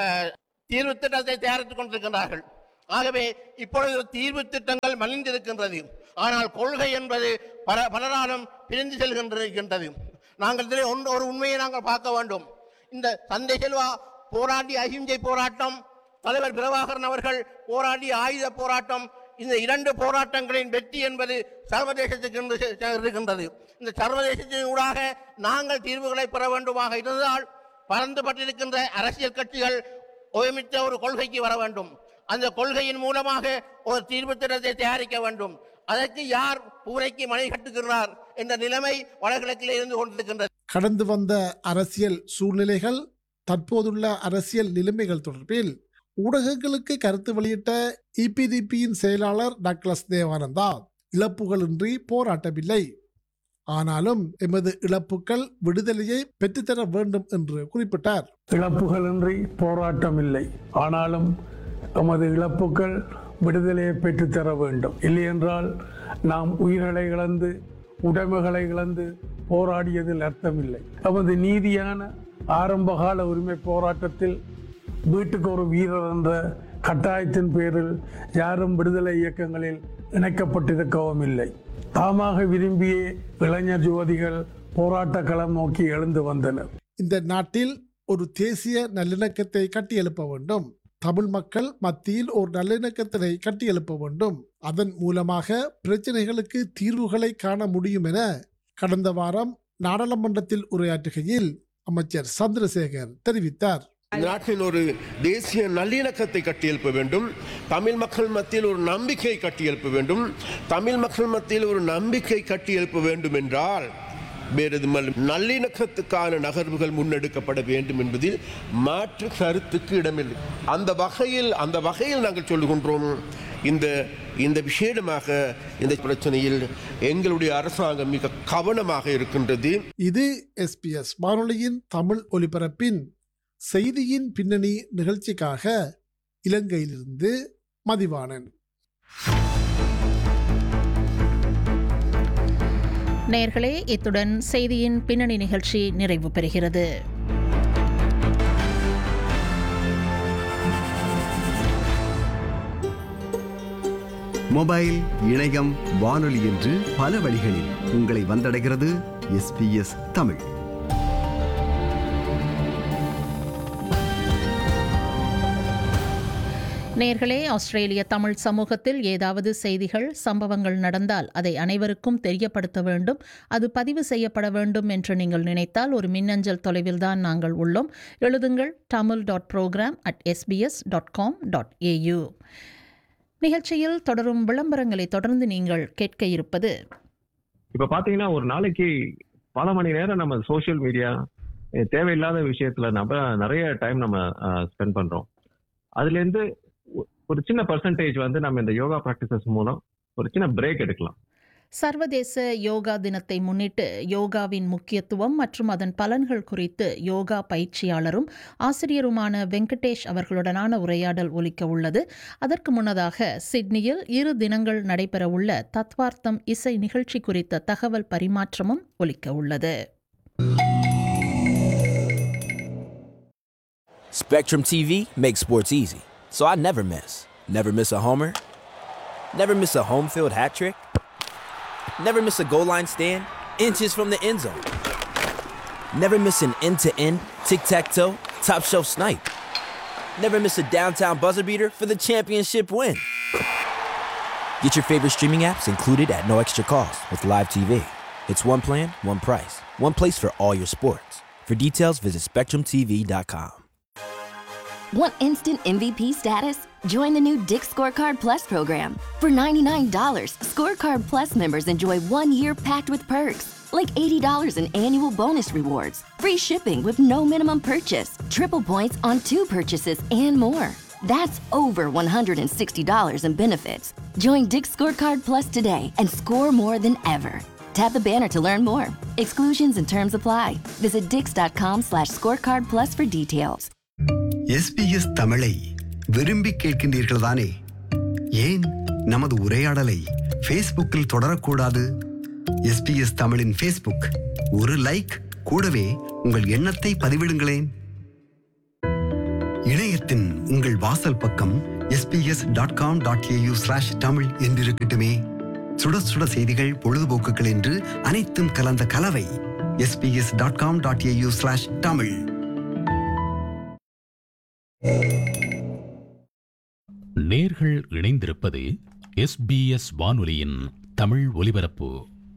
தீர்வு திட்டத்தை தயாரித்துக் கொண்டிருக்கின்றார்கள். ஆகவே இப்பொழுது தீர்வு திட்டங்கள் மலிந்திருக்கின்றது. ஆனால் கொள்கை என்பது பல பலராலும் பிரிந்து செல்கின்றது. நாங்கள் இதில் ஒன்று ஒரு உண்மையை நாங்கள் பார்க்க வேண்டும். இந்த தந்தை செல்வா போராடிய அஹிம்சை போராட்டம், தலைவர் பிரபாகரன் அவர்கள் போராடிய ஆயுத போராட்டம், இந்த இரண்டு போராட்டங்களின் வெற்றி என்பது சர்வதேசத்துக்கு இருக்கின்றது. இந்த சர்வதேசத்தின் ஊடாக நாங்கள் தீர்வுகளை பெற வேண்டுமாக இருந்தால் பறந்துபட்டிருக்கின்ற அரசியல் கட்சிகள் ஒருமித்த ஒரு கொள்கைக்கு வர வேண்டும். அந்த கொள்கையின் மூலமாக ஒரு தீர்வு திட்டத்தை தயாரிக்க வேண்டும். அதற்கு யார் பூனைக்கு மணி கட்டுகிறார் என்ற நிலைமை வடகிழக்கில் இருந்து கொண்டிருக்கின்றது. கடந்து வந்த அரசியல் சூழ்நிலைகள், தற்போதுள்ள அரசியல் நிலைமைகள் தொடர்பில் ஊடகங்களுக்கு கருத்து வெளியிட்ட இபிடிபியின் செயலாளர் டக்ளஸ் தேவானந்தா, இழப்புகளின்றி போராட்டமில்லை, ஆனாலும் எமது இழப்புகள் விடுதலையை பெற்றுத்தர வேண்டும் என்று குறிப்பிட்டார். இழப்புகளின்றி போராட்டம் இல்லை, ஆனாலும் எமது இழப்புகள் விடுதலையை பெற்றுத்தர வேண்டும். இல்லையென்றால் நாம் உயிர்களை இழந்து உடைமைகளை இழந்து போராடியதில் அர்த்தமில்லை. நமது நீதியான ஆரம்பகால உரிமை போராட்டத்தில் வீட்டுக்கு ஒரு வீரர் என்ற கட்டாயத்தின் பேரில் யாரும் விடுதலை இயக்கங்களில் இணைக்கப்பட்டிருக்கவும் இல்லை. தாமாக விரும்பிய இளைஞர் யுவதிகள் போராட்ட களம் நோக்கி எழுந்து வந்தனர். இந்த நாட்டில் ஒரு தேசிய நல்லிணக்கத்தை கட்டியெழுப்ப வேண்டும். தமிழ் மக்கள் மத்தியில் ஒரு நல்லிணக்கத்தினை கட்டியெழுப்ப வேண்டும். அதன் மூலமாக பிரச்சனைகளுக்கு தீர்வுகளை காண முடியும் என கடந்த வாரம் நாடாளுமன்றத்தில் உரையாற்றுகையில் அமைச்சர் சந்திரசேகர் தெரிவித்தார். நாட்டில் ஒரு தேசிய நல்லிணக்கத்தை கட்டியெழுப்ப வேண்டும். தமிழ் மக்கள் மத்தியில் ஒரு நம்பிக்கை கட்டியெழுப்ப வேண்டும். தமிழ் மக்கள் மத்தியில் ஒரு நம்பிக்கை கட்டியெழுப்ப வேண்டும் என்றால் வேறு நல்லிணக்கத்துக்கான நகர்வுகள் முன்னெடுக்கப்பட வேண்டும் என்பதில் மாற்று கருத்துக்கு இடமில்லை. அந்த வகையில் அந்த வகையில் நாங்கள் சொல்லுகின்றோம், இந்த இந்த விஷயமாக இந்த பிரச்சனையில் எங்களுடைய அரசாங்கம் மிக கவனமாக இருக்கின்றது. இது எஸ்பிஎஸ் வானொலியின் தமிழ் ஒலிபரப்பின் செய்தியின் பின்னணி நிகழ்ச்சிக்காக இலங்கையிலிருந்து மதிவாணன். நேயர்களே, இத்துடன் செய்தியின் பின்னணி நிகழ்ச்சி நிறைவு பெறுகிறது. மொபைல், இணையம், வானொலி என்று பல வழிகளில் உங்களை வந்தடைகிறது எஸ்பிஎஸ் தமிழ். நேர்களே, ஆஸ்திரேலிய தமிழ் சமூகத்தில் ஏதாவது செய்திகள், சம்பவங்கள் நடந்தால் அதை அனைவருக்கும் தெரியப்படுத்த வேண்டும், அது பதிவு செய்யப்பட வேண்டும் என்று நீங்கள் நினைத்தால் ஒரு மின்னஞ்சல் தொலைவில் தான் நாங்கள் உள்ளோம். எழுதுங்கள் Tamil dot program at SBS dot com dot AU. நிகழ்ச்சியில் தொடரும் விளம்பரங்களை தொடர்ந்து நீங்கள் கேட்க இருப்பது, இப்ப பாத்தீங்கன்னா ஒரு நாளைக்கு பல மணி நேரம் நம்ம சோசியல் மீடியா தேவையில்லாத விஷயத்துல நம்ம நிறைய டைம் நம்ம ஸ்பெண்ட் பண்றோம். அதுல இருந்து ஒரு சின்ன பர்சன்டேஜ் வந்து நம்ம இந்த யோகா பிராக்டிசஸ் மூலம் ஒரு சின்ன பிரேக் எடுக்கலாம். சர்வதேச யோகா தினத்தை முன்னிட்டு யோகாவின் முக்கியத்துவம் மற்றும் அதன் பலன்கள் குறித்து யோகா பயிற்சியாளரும் ஆசிரியருமான வெங்கடேஷ் அவர்களுடனான உரையாடல் ஒலிக்க உள்ளது. அதற்கு முன்னதாக சிட்னியில் இரு தினங்கள் நடைபெறவுள்ள தத்வார்த்தம் இசை நிகழ்ச்சி குறித்த தகவல் பரிமாற்றமும் ஒலிக்க உள்ளது. Spectrum T V makes sports easy, so I never miss. Never miss a homer. Never miss a home field hat trick. Never miss a goal line stand, inches from the end zone. Never miss an end-to-end, tic-tac-toe, top-shelf snipe. Never miss a downtown buzzer beater for the championship win. Get your favorite streaming apps included at no extra cost with Live T V. It's one plan, one price, one place for all your sports. For details, visit spectrum t v dot com. Want instant M V P status? Join the new Dick's Scorecard Plus program. For ninety-nine dollars, Scorecard Plus members enjoy one year packed with perks, like eighty dollars in annual bonus rewards, free shipping with no minimum purchase, triple points on two purchases, and more. That's over one hundred sixty dollars in benefits. Join Dick's Scorecard Plus today and score more than ever. Tap the banner to learn more. Exclusions and terms apply. Visit dix.com slash scorecard plus for details. SBS தமிழை விரும்பி கேட்கின்றீர்கள் தானே? ஏன் நமது உரையாடலை ஃபேஸ்புக்கில் தொடரக்கூடாது? SBS தமிழின் Facebook. ஒரு like கூடவே உங்கள் எண்ணத்தை பதிவிடுங்களேன். இணையத்தின் உங்கள் வாசல் பக்கம் SBS dot com dot AU slash Tamil என்றிருக்கட்டுமே. சுட சுட செய்திகள், பொழுதுபோக்குகள் என்று அனைத்தும் கலந்த கலவை. SBS dot com dot AU slash Tamil. நேர்கள் இணைந்திருப்பது எஸ்பிஎஸ் வானொலியின் தமிழ் ஒலிபரப்பு.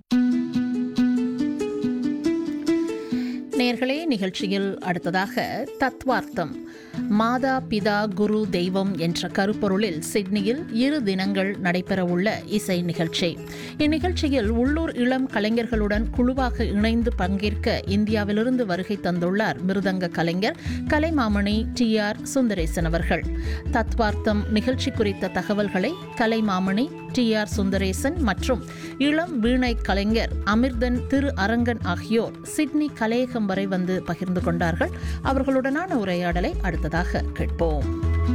நேர்களே, நிகழ்ச்சியில் அடுத்ததாக தத்வார்த்தம் மாதா பிதா குரு தெய்வம் என்ற கருப்பொருளில் சிட்னியில் இரு தினங்கள் நடைபெறவுள்ள இசை நிகழ்ச்சி. இந்நிகழ்ச்சியில் உள்ளூர் இளம் கலைஞர்களுடன் குழுவாக இணைந்து பங்கேற்க இந்தியாவிலிருந்து வருகை தந்துள்ளார் மிருதங்க கலைஞர் கலைமாமணி டி ஆர் சுந்தரேசன் அவர்கள். தத்வார்த்தம் நிகழ்ச்சி குறித்த தகவல்களை கலைமாமணி டி ஆர் சுந்தரேசன் மற்றும் இளம் வீணை கலைஞர் அமிர்தன் திரு அரங்கன் ஆகியோர் சிட்னி கலையகம் வரை வந்து பகிர்ந்து கொண்டார்கள். அவர்களுடனான உரையாடலை அடுத்ததாக கேட்போம்.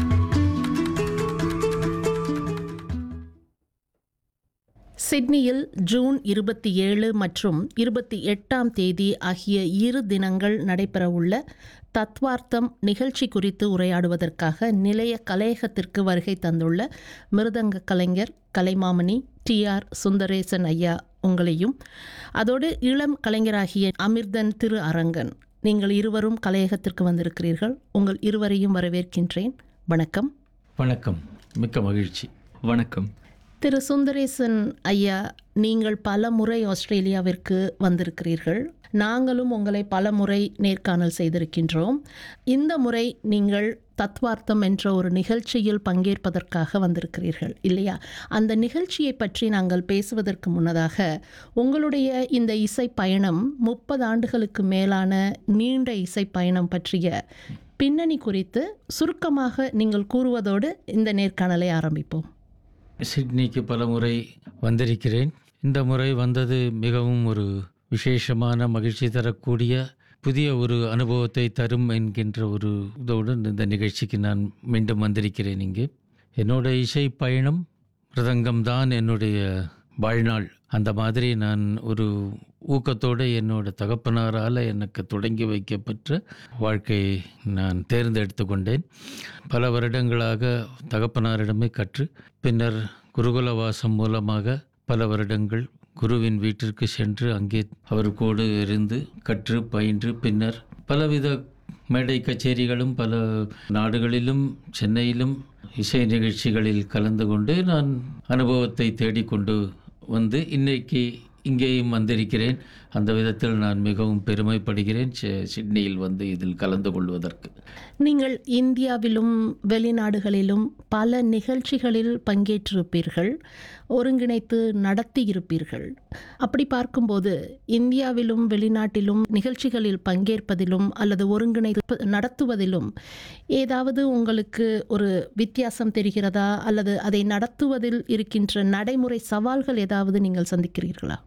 சிட்னியில் ஜூன் இருபத்தி ஏழு மற்றும் இருபத்தி எட்டாம் தேதி ஆகிய இரு தினங்கள் நடைபெறவுள்ள தத்வார்த்தம் நிகழ்ச்சி குறித்து உரையாடுவதற்காக நிலைய கலையகத்திற்கு வருகை தந்துள்ள மிருதங்க கலைஞர் கலைமாமணி டி ஆர் சுந்தரேசன் ஐயா உங்களையும், அதோடு இளம் கலைஞராகிய அமிர்தன் திரு அரங்கன், நீங்கள் இருவரும் கலையகத்திற்கு வந்திருக்கிறீர்கள். உங்கள் இருவரையும் வரவேற்கின்றேன். வணக்கம். வணக்கம், மிக்க மகிழ்ச்சி. வணக்கம். திரு சுந்தரேசன் ஐயா, நீங்கள் பல முறை ஆஸ்திரேலியாவிற்கு வந்திருக்கிறீர்கள். நாங்களும் உங்களை பல முறை நேர்காணல் செய்திருக்கின்றோம். இந்த முறை நீங்கள் தத்வார்த்தம் என்ற ஒரு நிகழ்ச்சியில் பங்கேற்பதற்காக வந்திருக்கிறீர்கள் இல்லையா? அந்த நிகழ்ச்சியை பற்றி நாங்கள் பேசுவதற்கு முன்னதாக உங்களுடைய இந்த இசை பயணம், முப்பது ஆண்டுகளுக்கு மேலான நீண்ட இசை பயணம் பற்றிய பின்னணி குறித்து சுருக்கமாக நீங்கள் கூறுவதோடு இந்த நேர்காணலை ஆரம்பிப்போம். சிட்னிக்கு பல முறை வந்திருக்கிறேன். இந்த முறை வந்தது மிகவும் ஒரு விசேஷமான, மகிழ்ச்சி தரக்கூடிய, புதிய ஒரு அனுபவத்தை தரும் என்கின்ற ஒரு இதோடு இந்த நிகழ்ச்சிக்கு நான் மீண்டும் வந்திருக்கிறேன். இங்கு என்னோட இசை பயணம் மிருதங்கம்தான் என்னுடைய வாழ்நாள். அந்த மாதிரி நான் ஒரு ஊக்கத்தோடு என்னோட தகப்பனாரால் எனக்கு தொடங்கி வைக்கப்பட்ட வாழ்க்கையை நான் தேர்ந்தெடுத்து கொண்டேன். பல வருடங்களாக தகப்பனாரிடமே கற்று, பின்னர் குருகுல வாசம் மூலமாக பல வருடங்கள் குருவின் வீட்டிற்கு சென்று அங்கே அவருக்கோடு இருந்து கற்று பயின்று, பின்னர் பலவித மேடை கச்சேரிகளும் பல நாடுகளிலும் சென்னையிலும் இசை நிகழ்ச்சிகளில் கலந்து கொண்டு நான் அனுபவத்தை தேடிக்கொண்டு வந்து இன்றைக்கு இங்கேயும் வந்திருக்கிறேன். அந்த விதத்தில் நான் மிகவும் பெருமைப்படுகிறேன் சிட்னியில் வந்து இதில் கலந்து கொள்வதற்கு. நீங்கள் இந்தியாவிலும் வெளிநாடுகளிலும் பல நிகழ்ச்சிகளில் பங்கேற்றிருப்பீர்கள், ஒருங்கிணைத்து நடத்தியிருப்பீர்கள். அப்படி பார்க்கும்போது இந்தியாவிலும் வெளிநாட்டிலும் நிகழ்ச்சிகளில் பங்கேற்பதிலும் அல்லது ஒருங்கிணைத்து நடத்துவதிலும் ஏதாவது உங்களுக்கு ஒரு வித்தியாசம் தெரிகிறதா? அல்லது அதை நடத்துவதில் இருக்கின்ற நடைமுறை சவால்கள் ஏதாவது நீங்கள் சந்திக்கிறீர்களா?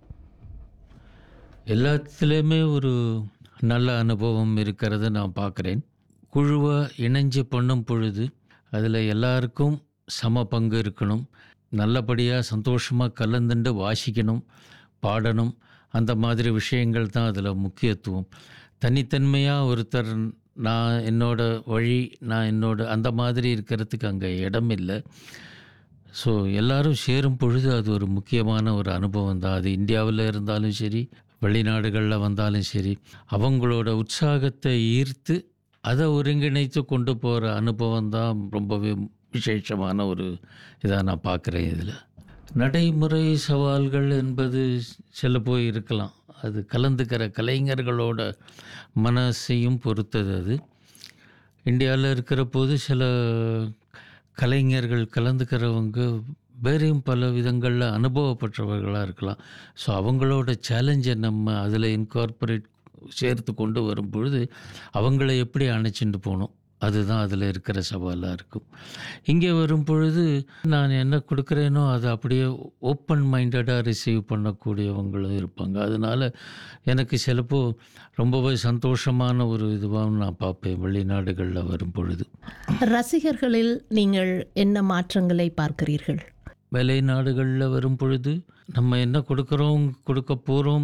எல்லாத்துலேயுமே ஒரு நல்ல அனுபவம் இருக்கிறத நான் பார்க்குறேன். குழுவை இணைஞ்சு பண்ணும் பொழுது அதில் எல்லாருக்கும் சம பங்கு இருக்கணும். நல்லபடியாக சந்தோஷமாக கலந்துண்டு வாசிக்கணும், பாடணும். அந்த மாதிரி விஷயங்கள் தான் அதில் முக்கியத்துவம். தனித்தன்மையாக ஒருத்தர் நான் என்னோட வழி, நான் என்னோட அந்த மாதிரி இருக்கிறதுக்கு அங்கே இடம் இல்லை. ஸோ எல்லோரும் சேரும் பொழுது அது ஒரு முக்கியமான ஒரு அனுபவம் தான். அது இந்தியாவில் இருந்தாலும் சரி, வெளிநாடுகளில் வந்தாலும் சரி, அவங்களோட உற்சாகத்தை ஈர்த்து அதை ஒருங்கிணைத்து கொண்டு போகிற அனுபவம் தான் ரொம்பவே விசேஷமான ஒரு இதாக நான் பார்க்குறேன். இதில் நடைமுறை சவால்கள் என்பது சில போய் இருக்கலாம். அது கலந்துக்கிற கலைஞர்களோட மனசையும் பொறுத்தது. அது இந்தியாவில் இருக்கிற போது சில கலைஞர்கள் கலந்துக்கிறவங்க வேறையும் பல விதங்களில் அனுபவப்பட்டவர்களாக இருக்கலாம். ஸோ அவங்களோட சேலஞ்சை நம்ம அதில் இன்கார்பரேட் சேர்த்து கொண்டு வரும் பொழுது அவங்கள எப்படி அணைச்சிட்டு போகணும், அதுதான் அதில் இருக்கிற சவாலாக இருக்கும். இங்கே வரும் பொழுது நான் என்ன கொடுக்குறேனோ அதை அப்படியே ஓப்பன் மைண்டடாக ரிசீவ் பண்ணக்கூடியவங்களும் இருப்பாங்க. அதனால் எனக்கு சிலப்போ ரொம்பவே சந்தோஷமான ஒரு இதுவாகவும் நான் பார்ப்பேன் வெளிநாடுகளில் வரும் பொழுது. ரசிகர்களில் நீங்கள் என்ன மாற்றங்களை பார்க்கிறீர்கள்? வெளிநாடுகளில் வரும் பொழுது நம்ம என்ன கொடுக்குறோம், கொடுக்க போகிறோம்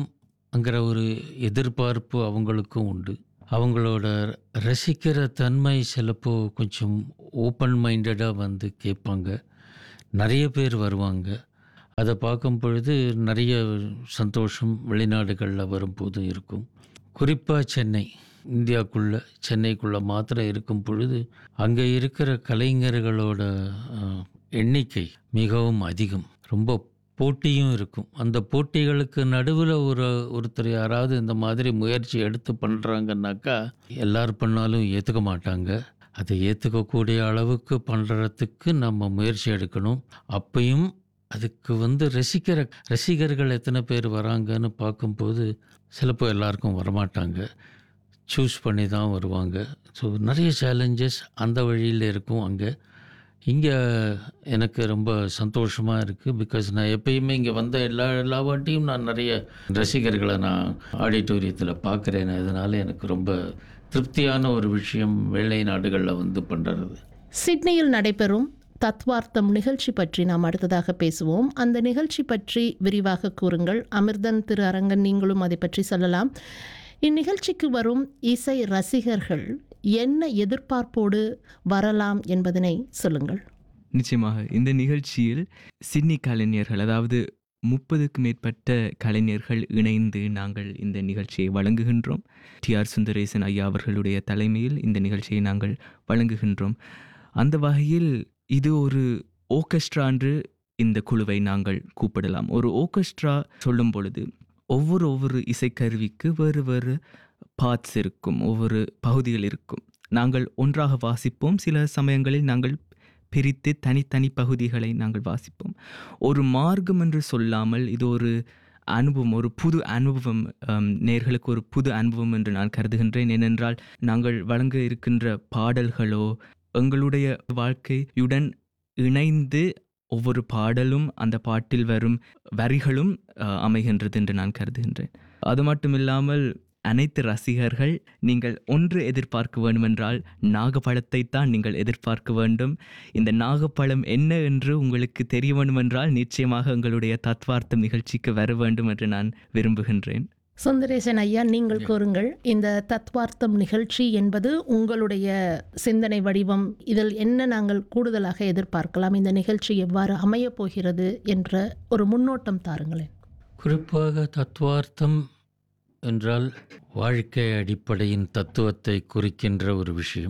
அங்கிற ஒரு எதிர்பார்ப்பு அவங்களுக்கும் உண்டு. அவங்களோட ரசிக்கிற தன்மை சிலப்போ கொஞ்சம் ஓப்பன் மைண்டடாக வந்து கேட்பாங்க. நிறைய பேர் வருவாங்க. அதை பார்க்கும் பொழுது நிறைய சந்தோஷம் வெளிநாடுகளில் வரும்போது இருக்கும். குறிப்பாக சென்னை, இந்தியாவுக்குள்ளே சென்னைக்குள்ளே மாத்திரம் இருக்கும் பொழுது அங்கே இருக்கிற கலைஞர்களோட அஹ், எண்ணிக்கை மிகவும் அதிகம். ரொம்ப போட்டியும் இருக்கும். அந்த போட்டிகளுக்கு நடுவில் ஒரு ஒருத்தர் யாராவது இந்த மாதிரி முயற்சி எடுத்து பண்ணுறாங்கன்னாக்கா எல்லார் பண்ணாலும் ஏற்றுக்க மாட்டாங்க. அதை ஏற்றுக்கக்கூடிய அளவுக்கு பண்ணுறதுக்கு நம்ம முயற்சி எடுக்கணும். அப்பையும் அதுக்கு வந்து ரசிக்கிற ரசிகர்கள் எத்தனை பேர் வராங்கன்னு பார்க்கும்போது சிலப்போ எல்லாருக்கும் வரமாட்டாங்க. சூஸ் பண்ணி தான் வருவாங்க. ஸோ நிறைய சேலஞ்சஸ் அந்த வழியில் இருக்கும். அங்கே இங்கே எனக்கு ரொம்ப சந்தோஷமாக இருக்குது. பிகாஸ் நான் எப்பயுமே இங்கே வந்த எல்லா எல்லா வாட்டியும் நான் நிறைய ரசிகர்களை நான் ஆடிட்டோரியத்தில் பார்க்குறேன். அதனால் எனக்கு ரொம்ப திருப்தியான ஒரு விஷயம் வெள்ளை நாடுகளில் வந்து பண்ணுறது. சிட்னியில் நடைபெறும் தத்வார்த்தம் நிகழ்ச்சி பற்றி நாம் அடுத்ததாக பேசுவோம். அந்த நிகழ்ச்சி பற்றி விரிவாக கூறுங்கள். அமிர்தன், திரு அரங்கன், நீங்களும் அதை பற்றி சொல்லலாம். இந்நிகழ்ச்சிக்கு வரும் இசை ரசிகர்கள் என்ன எதிர்பார்ப்போடு வரலாம் என்பதனை சொல்லுங்கள். நிச்சயமாக இந்த நிகழ்ச்சியில் சிட்னி கலைஞர்கள், அதாவது முப்பதுக்கு மேற்பட்ட கலைஞர்கள் இணைந்து நாங்கள் இந்த நிகழ்ச்சியை வழங்குகின்றோம். டி ஆர் சுந்தரேசன் ஐயா அவர்களுடைய தலைமையில் இந்த நிகழ்ச்சியை நாங்கள் வழங்குகின்றோம். அந்த வகையில் இது ஒரு ஓர்கெஸ்ட்ரா என்று இந்த குழுவை நாங்கள் கூப்பிடலாம். ஒரு ஓர்கெஸ்ட்ரா சொல்லும் பொழுது ஒவ்வொரு ஒவ்வொரு இசைக்கருவிக்கு வேறு வேறு பார்ட்ஸ் இருக்கும், ஒவ்வொரு பகுதிகள் இருக்கும். நாங்கள் ஒன்றாக வாசிப்போம், சில சமயங்களில் நாங்கள் பிரித்து தனித்தனி பகுதிகளை நாங்கள் வாசிப்போம். ஒரு மார்க்கம் என்று சொல்லாமல் இது ஒரு அனுபவம், ஒரு புது அனுபவம், நேர்களுக்கு ஒரு புது அனுபவம் என்று நான் கருதுகின்றேன். ஏனென்றால் நாங்கள் வழங்க இருக்கின்ற பாடல்களோ எங்களுடைய வாழ்க்கையுடன் இணைந்து ஒவ்வொரு பாடலும் அந்த பாட்டில் வரும் வரிகளும் அமைகின்றது என்று நான் கருதுகின்றேன். அது மட்டும் இல்லாமல் அனைத்து ரசிகர்கள் நீங்கள் ஒன்று எதிர்பார்க்க வேண்டுமென்றால் நாகப்பழத்தை தான் நீங்கள் எதிர்பார்க்க வேண்டும். இந்த நாகப்பழம் என்ன என்று உங்களுக்கு தெரிய வேண்டுமென்றால் நிச்சயமாக எங்களுடைய தத்வார்த்தம் நிகழ்ச்சிக்கு வர வேண்டும் என்று நான் விரும்புகின்றேன். சுந்தரேசன் ஐயா, நீங்கள் கூறுங்கள். இந்த தத்வார்த்தம் நிகழ்ச்சி என்பது உங்களுடைய சிந்தனை வடிவம். இதில் என்ன நாங்கள் கூடுதலாக எதிர்பார்க்கலாம்? இந்த நிகழ்ச்சி எவ்வாறு அமையப் போகிறது என்ற ஒரு முன்னோட்டம் தாருங்களேன். குறிப்பாக தத்துவார்த்தம் என்றால் வாழ்க்கை அடிப்படையின் தத்துவத்தை குறிக்கின்ற ஒரு விஷயம்.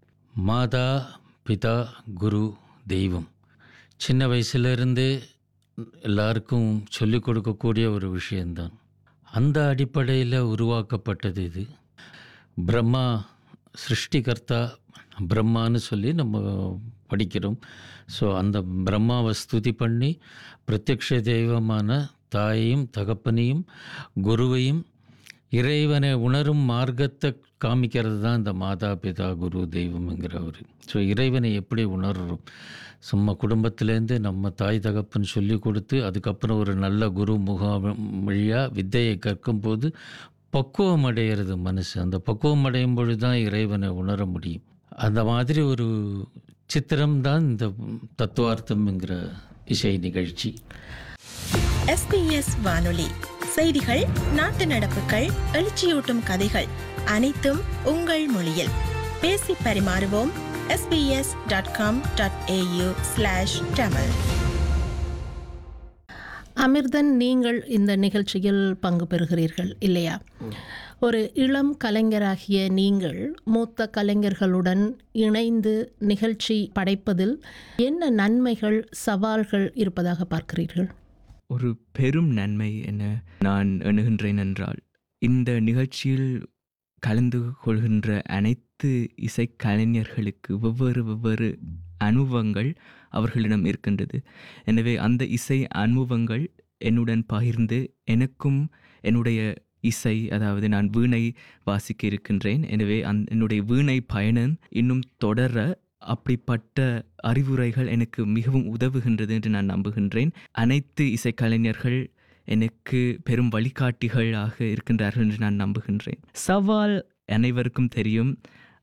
மாதா, பிதா, குரு, தெய்வம் சின்ன வயசுலேருந்தே எல்லாருக்கும் சொல்லிக் கொடுக்கக்கூடிய ஒரு விஷயந்தான். அந்த அடிப்படையில் உருவாக்கப்பட்டது இது. பிரம்மா சிருஷ்டிகர்த்தா பிரம்மான்னு சொல்லி நம்ம படிக்கிறோம். ஸோ அந்த பிரம்மாவை ஸ்துதி பண்ணி பிரத்யக்ஷ தெய்வமான தாயையும் தகப்பனையும் குருவையும் இறைவனை உணரும் மார்க்கத்தை காமிக்கிறது தான் இந்த மாதா, பிதா, குரு, தெய்வம்ங்கிற ஒரு. ஸோ இறைவனை எப்படி உணர்றோம்? சும்மா குடும்பத்திலேருந்து நம்ம தாய் தகப்பன் சொல்லி கொடுத்து அதுக்கப்புறம் ஒரு நல்ல குரு முகாம் வழியாக வித்தையை கற்கும்போது பக்குவம் அடைகிறது மனசு. அந்த பக்குவம் அடையும் பொழுது தான் இறைவனை உணர முடியும். அந்த மாதிரி ஒரு சித்திரம்தான் இந்த தத்துவார்த்தம்ங்கிற இசை நிகழ்ச்சி. எஸ்பிஎஸ் வானொலி செய்திகள், நாட்டு நடப்புகள், எழுச்சியூட்டும் கதைகள் அனைத்தும் உங்கள் மொழியில். பேசி பரிமாறுவோம். SBS dot com dot AU slash Tamil. Amirthan, நீங்கள் இந்த நிகழ்ச்சியில் பங்கு பெறுகிறீர்கள் இல்லையா? ஒரு இளம் கலைஞராகிய நீங்கள் மூத்த கலைஞர்களுடன் இணைந்து நிகழ்ச்சி படைப்பதில் என்ன நன்மைகள், சவால்கள் இருப்பதாக பார்க்கிறீர்கள்? ஒரு பெரும் நன்மை என நான் எண்ணுகின்றேன் என்றால், இந்த நிகழ்ச்சியில் கலந்து கொள்கின்ற அனைத்து இசைக்கலைஞர்களுக்கு வெவ்வேறு வெவ்வேறு அனுபவங்கள் அவர்களிடம் இருக்கின்றது. எனவே அந்த இசை அனுபவங்கள் என்னுடன் பகிர்ந்து எனக்கும் என்னுடைய இசை, அதாவது நான் வீணை வாசிக்க இருக்கின்றேன். எனவே அந் என்னுடைய வீணை பயணம் இன்னும் தொடர அப்படிப்பட்ட அறிவுரைகள் எனக்கு மிகவும் உதவுகின்றது என்று நான் நம்புகின்றேன். அனைத்து இசைக்கலைஞர்கள் எனக்கு பெரும் வழிகாட்டிகளாக இருக்கின்றார்கள் என்று நான் நம்புகின்றேன். சவால் அனைவருக்கும் தெரியும்.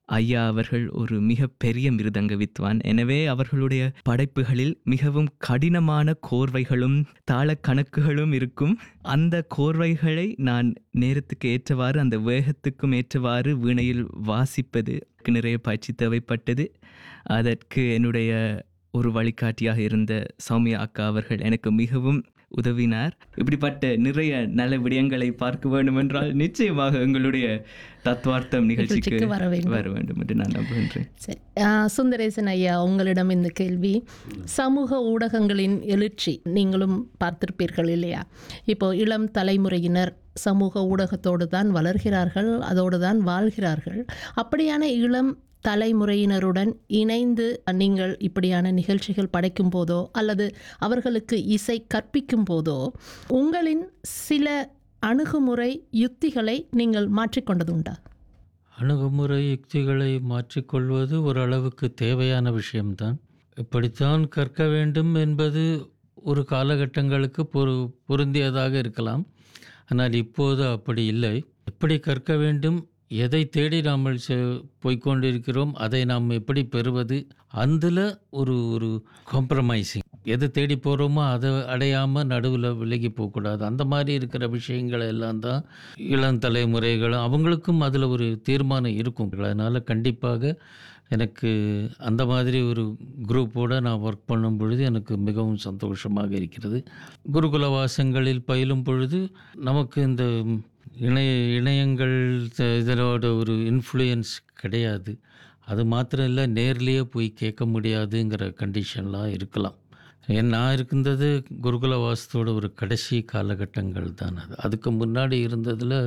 ஐயா அவர்கள் ஒரு மிக பெரிய மிருதங்க வித்வான். எனவே அவர்களுடைய படைப்புகளில் மிகவும் கடினமான கோர்வைகளும் தாள கணக்குகளும் இருக்கும். அந்த கோர்வைகளை நான் நேரத்துக்கு ஏற்றவாறு, அந்த வேகத்துக்கும் ஏற்றவாறு வீணையில் வாசிப்பது நிறைய பயிற்சி தேவைப்பட்டது. அதற்கு என்னுடைய ஒரு வழிகாட்டியாக இருந்த சௌமியா அக்கா அவர்கள் எனக்கு மிகவும் உதவினார். இப்படிப்பட்ட நிறைய நல்ல விடயங்களை பார்க்க வேண்டும் என்றால் நிச்சயமாக எங்களுடைய தத்துவார்த்தம் நிகழ்ச்சிக்கு வர வேண்டும் என்று நான் நம்புகின்றேன். சரி, சுந்தரேசன் ஐயா, உங்களிடம் இந்த கேள்வி. சமூக ஊடகங்களின் எழுச்சி நீங்களும் பார்த்திருப்பீர்கள் இல்லையா? இப்போ இளம் தலைமுறையினர் சமூக ஊடகத்தோடு தான் வளர்கிறார்கள், அதோடு தான் வாழ்கிறார்கள். அப்படியான இளம் தலைமுறையினருடன் இணைந்து நீங்கள் இப்படியான நிகழ்ச்சிகள் படைக்கும் போதோ அல்லது அவர்களுக்கு இசை கற்பிக்கும் போதோ உங்களின் சில அணுகுமுறை யுக்திகளை நீங்கள் மாற்றிக்கொண்டது உண்டா? அணுகுமுறை யுக்திகளை மாற்றிக்கொள்வது ஓரளவுக்கு தேவையான விஷயம்தான். இப்படித்தான் கற்க வேண்டும் என்பது ஒரு காலகட்டங்களுக்கு பொரு பொருந்தியதாக இருக்கலாம். ஆனால் இப்போது அப்படி இல்லை. எப்படி கற்க வேண்டும், எதை தேடி நாம் போய்கொண்டிருக்கிறோம், அதை நாம் எப்படி பெறுவது, அதில் ஒரு ஒரு காம்ப்ரமைசிங். எதை தேடி போகிறோமோ அதை அடையாமல் நடுவில் விலகி போகக்கூடாது. அந்த மாதிரி இருக்கிற விஷயங்கள் எல்லாம் தான் இளம் தலைமுறைகளும் அவங்களுக்கும் அதில் ஒரு தீர்மானம் இருக்கும். அதனால் கண்டிப்பாக எனக்கு அந்த மாதிரி ஒரு குரூப்போடு நான் ஒர்க் பண்ணும் பொழுது எனக்கு மிகவும் சந்தோஷமாக இருக்கிறது. குருகுல வாசங்களில் பயிலும் பொழுது நமக்கு இந்த இணைய இணையங்கள் இதனோட ஒரு இன்ஃப்ளூயன்ஸ் கிடையாது. அது மாத்திரம் இல்லை, நேர்லேயே போய் கேட்க முடியாதுங்கிற கண்டிஷன்லாம் இருக்கலாம். ஏன் நான் இருக்கின்றது குருகுல வாசத்தோட ஒரு கடைசி காலகட்டங்கள் தான். அது அதுக்கு முன்னாடி இருந்ததில்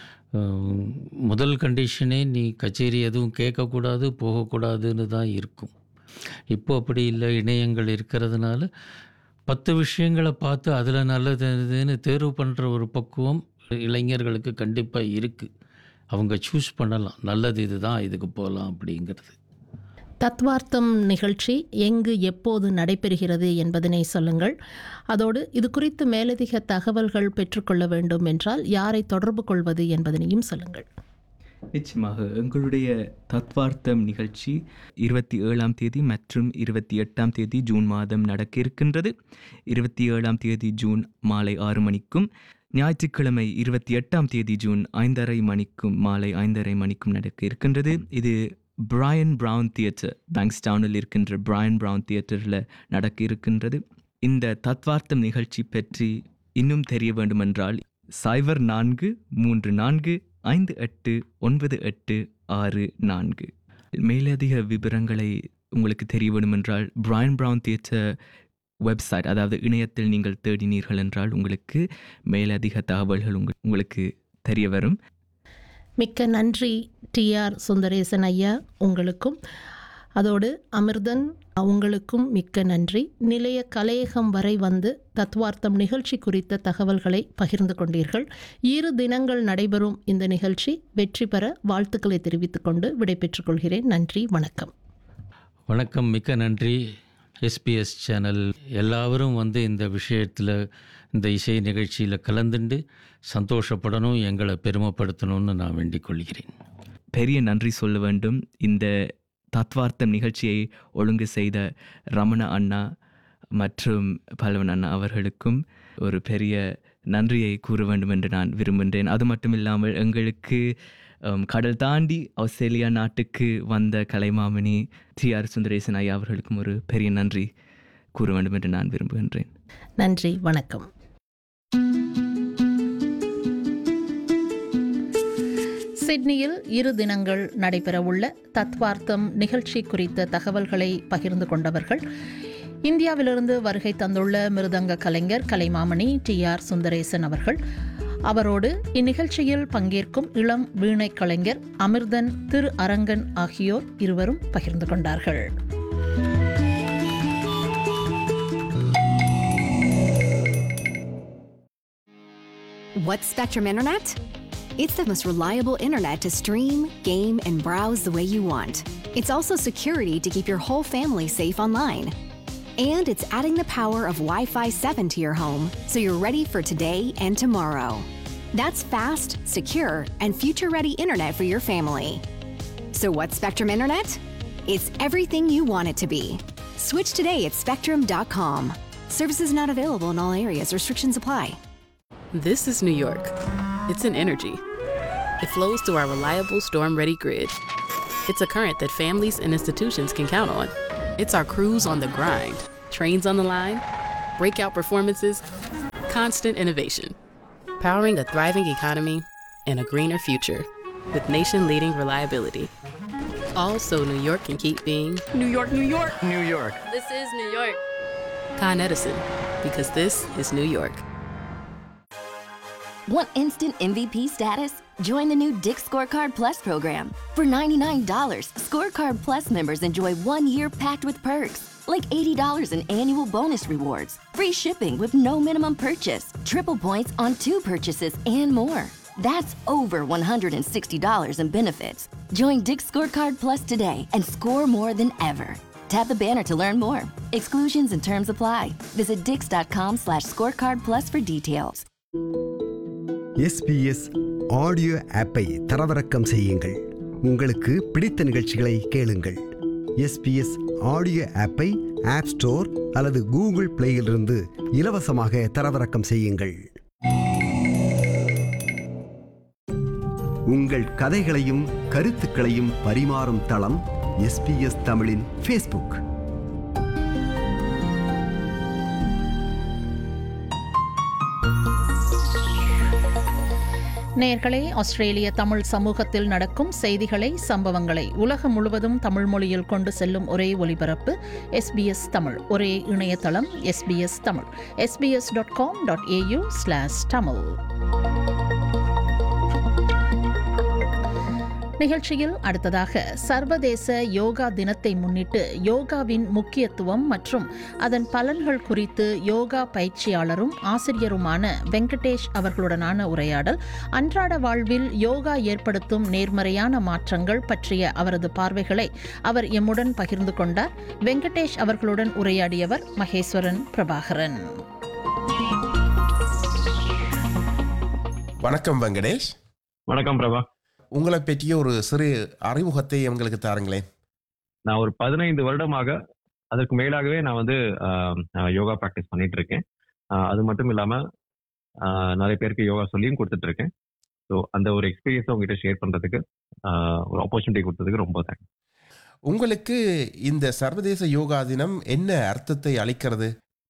முதல் கண்டிஷனே நீ கச்சேரி எதுவும் கேட்கக்கூடாது, போகக்கூடாதுன்னு தான் இருக்கும். இப்போ அப்படி இல்லை, இணையங்கள் இருக்கிறதுனால பத்து விஷயங்களை பார்த்து அதில் நல்லதுன்னு தேர்வு பண்ணுற ஒரு பக்குவம் இளைஞர்களுக்கு கண்டிப்பாக இருக்குது. அவங்க சூஸ் பண்ணலாம், நல்லது இதுதான், இதுக்கு போகலாம் அப்படிங்கிறது. தத்வார்த்தம் நிகழ்ச்சி எங்கு எப்போது நடைபெறுகிறது என்பதனை சொல்லுங்கள். அதோடு இது குறித்து மேலதிக தகவல்கள் பெற்றுக்கொள்ள வேண்டும் என்றால் யாரை தொடர்பு கொள்வது என்பதனையும் சொல்லுங்கள். நிச்சயமாக எங்களுடைய தத்வார்த்தம் நிகழ்ச்சி இருபத்தி ஏழாம் தேதி மற்றும் இருபத்தி எட்டாம் தேதி ஜூன் மாதம் நடக்க இருக்கின்றது. இருபத்தி ஏழாம் தேதி ஜூன் மாலை ஆறு மணிக்கும், ஞாயிற்றுக்கிழமை இருபத்தி எட்டாம் தேதி ஜூன் ஐந்தரை மணிக்கும் மாலை ஐந்தரை மணிக்கும் நடக்க இருக்கின்றது. இது பிரையன் பிரவுன் தியேட்டர், பேங்க்ஸ்டவுனில் இருக்கின்ற பிரையன் பிரவுன் தியேட்டரில் நடக்க இருக்கின்றது. இந்த தத்வார்த்தம் நிகழ்ச்சி பற்றி இன்னும் தெரிய வேண்டுமென்றால் சைபர் நான்கு மூன்று நான்கு ஐந்து எட்டு ஒன்பது எட்டு ஆறு நான்கு. மேலதிக விவரங்களை உங்களுக்கு தெரிய வேண்டுமென்றால் பிரையன் பிரவுன் தியேட்டர் வெப்சைட், அதாவது இணையத்தில் நீங்கள் தேடினீர்கள் என்றால் உங்களுக்கு மேலதிக தகவல்கள் உங்கள் உங்களுக்கு தெரிய வரும். மிக்க நன்றி டி ஆர் சுந்தரேசன் ஐயா, உங்களுக்கும். அதோடு அமிர்தன், உங்களுக்கும் மிக்க நன்றி. நிலைய கலையகம் வரை வந்து தத்வார்த்தம் நிகழ்ச்சி குறித்த தகவல்களை பகிர்ந்து கொண்டீர்கள். இரு தினங்கள் நடைபெறும் இந்த நிகழ்ச்சி வெற்றி பெற வாழ்த்துக்களை தெரிவித்துக் கொண்டு விடைபெற்றுக் கொள்கிறேன். நன்றி, வணக்கம். வணக்கம், மிக்க நன்றி. எஸ்பிஎஸ் சேனல் எல்லாரும் வந்து இந்த விஷயத்தில், இந்த இசை நிகழ்ச்சியில் கலந்துண்டு சந்தோஷப்படணும், எங்களை பெருமைப்படுத்தணும்னு நான் வேண்டிக் கொள்கிறேன். பெரிய நன்றி சொல்ல வேண்டும். இந்த தத்வார்த்தம் நிகழ்ச்சியை ஒழுங்கு செய்த ரமண அண்ணா மற்றும் பலவன் அண்ணா அவர்களுக்கும் ஒரு பெரிய நன்றியை கூற வேண்டும் என்று நான் விரும்புகின்றேன். அது மட்டும் இல்லாமல் எங்களுக்கு கடல் தாண்டி ஆஸ்திரேலியா நாட்டுக்கு வந்த கலைமாமணி டி ஆர் சுந்தரேசன் ஐயா அவர்களுக்கும் ஒரு பெரிய நன்றி கூற வேண்டும் என்று நான் விரும்புகின்றேன். நன்றி, வணக்கம். சிட்னியில் இரு தினங்கள் நடைபெறவுள்ள தத்வார்த்தம் நிகழ்ச்சி குறித்த தகவல்களை பகிர்ந்து கொண்டவர்கள் இந்தியாவிலிருந்து வருகை தந்துள்ள மிருதங்க கலைஞர் கலைமாமணி டி ஆர் சுந்தரேசன் அவர்கள். அவரோடு இந்நிகழ்ச்சியில் பங்கேற்கும் இளம் வீணை கலைஞர் அமிர்தன் திரு அரங்கன் ஆகியோர் இருவரும் பகிர்ந்து கொண்டார்கள். What's Spectrum Internet? It's the most reliable internet to stream, game, and browse the way you want. It's also security to keep your whole family safe online. And it's adding the power of Wi-Fi seven to your home, so you're ready for today and tomorrow. That's fast, secure, and future-ready internet for your family. So what's Spectrum Internet? It's everything you want it to be. Switch today at spectrum dot com. Services not available in all areas. Restrictions apply. This is New York. It's an energy. It flows through our reliable storm-ready grid. It's a current that families and institutions can count on. It's our crews on the grind, trains on the line, breakout performances, constant innovation. Powering a thriving economy and a greener future with nation-leading reliability. All so New York can keep being New York, New York, New York. This is New York. Con Edison, because this is New York. Want instant M V P status? Join the new Dick's Scorecard Plus program. For ninety-nine dollars, Scorecard Plus members enjoy one year packed with perks, like eighty dollars in annual bonus rewards, free shipping with no minimum purchase, triple points on two purchases, and more. That's over one hundred sixty dollars in benefits. Join Dick's Scorecard Plus today and score more than ever. Tap the banner to learn more. Exclusions and terms apply. Visit dix.com slash scorecard plus for details. SBS audio ஆப்பை தரவிறக்கம் செய்யுங்கள். உங்களுக்கு பிடித்த நிகழ்ச்சிகளை கேளுங்கள். SBS audio ஆப்பை app store அல்லது Google பிளேயிலிருந்து இலவசமாக தரவிறக்கம் செய்யுங்கள். உங்கள் கதைகளையும் கருத்துக்களையும் பரிமாறும் தளம் எஸ்பிஎஸ் தமிழின் ஃபேஸ்புக். நேயர்களே, ஆஸ்திரேலிய தமிழ் சமூகத்தில் நடக்கும் செய்திகளை, சம்பவங்களை உலகம் முழுவதும் தமிழ் மொழியில் கொண்டு செல்லும் ஒரே ஒலிபரப்பு எஸ்பிஎஸ் தமிழ். ஒரே இணையதளம் SBS Tamil. SBS dot com dot AU slash Tamil. நிகழ்ச்சியில் அடுத்ததாக சர்வதேச யோகா தினத்தை முன்னிட்டு யோகாவின் முக்கியத்துவம் மற்றும் அதன் பலன்கள் குறித்து யோகா பயிற்சியாளரும் ஆசிரியருமான வெங்கடேஷ் அவர்களுடனான உரையாடல், அன்றாட வாழ்வில் யோகா ஏற்படுத்தும் நேர்மறையான மாற்றங்கள் பற்றிய அவரது பார்வைகளை அவர் எம்முடன் பகிர்ந்து கொண்டார். வெங்கடேஷ் அவர்களுடன் உரையாடியவர் மகேஸ்வரன் பிரபாகரன். வணக்கம் வெங்கடேஷ். வணக்கம் பிரபா. உங்களை பற்றிய ஒரு சிறு அறிமுகத்தை எங்களுக்கு தாருங்களேன். நான் ஒரு பதினைந்து வருடமாக அதற்கு மேலாகவே நான் வந்து யோகா ப்ராக்டிஸ் பண்ணிட்டு இருக்கேன். அது மட்டும் இல்லாம நிறைய பேருக்கு யோகா சொல்லியும் கொடுத்துட்டு இருக்கேன். ஸோ அந்த ஒரு எக்ஸ்பீரியன்ஸை உங்ககிட்ட ஷேர் பண்றதுக்கு ஒரு ஆப்பர்ச்சுனிட்டி கொடுத்ததுக்கு ரொம்ப தேங்க்ஸ். உங்களுக்கு இந்த சர்வதேச யோகா தினம் என்ன அர்த்தத்தை அளிக்கிறது?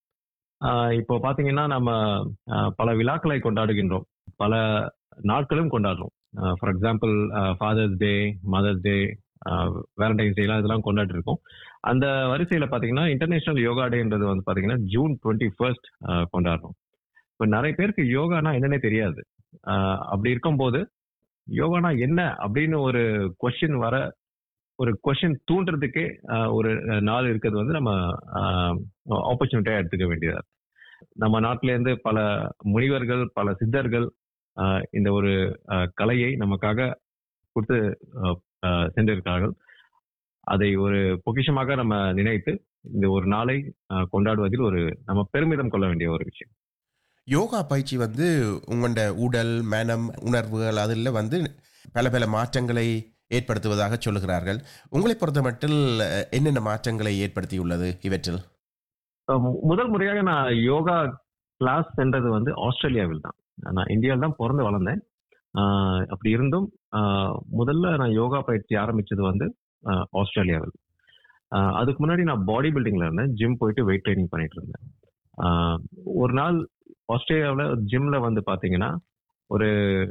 இப்போ பாத்தீங்கன்னா நம்ம பல விழாக்களை கொண்டாடுகின்றோம், பல நாட்களும் கொண்டாடுறோம். For example fathers day, mother's day, Valentine's டே எல்லாம் இதெல்லாம் கொண்டாடி இருக்கோம். அந்த வரிசையில பாத்தீங்கன்னா இன்டர்நேஷனல் யோகா டேன்றது வந்து பாத்தீங்கன்னா ஜூன் டுவெண்ட்டி ஃபர்ஸ்ட் கொண்டாடுறோம். இப்போ நிறைய பேருக்கு யோகானா என்னன்னே தெரியாது. அப்படி இருக்கும்போது யோகானா என்ன அப்படின்னு ஒரு கொஸ்டின் வர, ஒரு கொஸ்டின் தூண்டுறதுக்கே ஒரு நாள் இருக்கிறது வந்து நம்ம ஆப்பர்ச்சுனிட்டியா எடுத்துக்க வேண்டியதா. நம்ம நாட்டில இருந்து பல முனிவர்கள், பல சித்தர்கள் இந்த ஒரு கலையை நமக்காக கொடுத்து சென்றிருக்கிறார்கள். அதை ஒரு பொக்கிஷமாக நம்ம நினைத்து இந்த ஒரு நாளை கொண்டாடுவதில் ஒரு நம்ம பெருமிதம் கொள்ள வேண்டிய ஒரு விஷயம். யோகா பயிற்சி வந்து உங்களோட உடல், மனம், உணர்வுகள் அதில் வந்து பல பல மாற்றங்களை ஏற்படுத்துவதாக சொல்லுகிறார்கள். உங்களை பொறுத்த மட்டும் என்னென்ன மாற்றங்களை ஏற்படுத்தியுள்ளது இவற்றில்? முதல் முறையாக நான் யோகா கிளாஸ் சென்றது வந்து ஆஸ்திரேலியாவில் தான். நான் இந்தியாவில் தான் பிறந்து வளர்ந்தேன். அப்படி இருந்தும் முதல்ல நான் யோகா பயிற்சி ஆரம்பிச்சது வந்து ஆஸ்திரேலியாவில். அதுக்கு முன்னாடி நான் பாடி பில்டிங்ல இருந்தேன், ஜிம் போயிட்டு வெயிட் ட்ரைனிங் பண்ணிட்டு இருந்தேன். ஒரு நாள் ஆஸ்திரேலியாவில் ஜிம்ல வந்து பாத்தீங்கன்னா ஒரு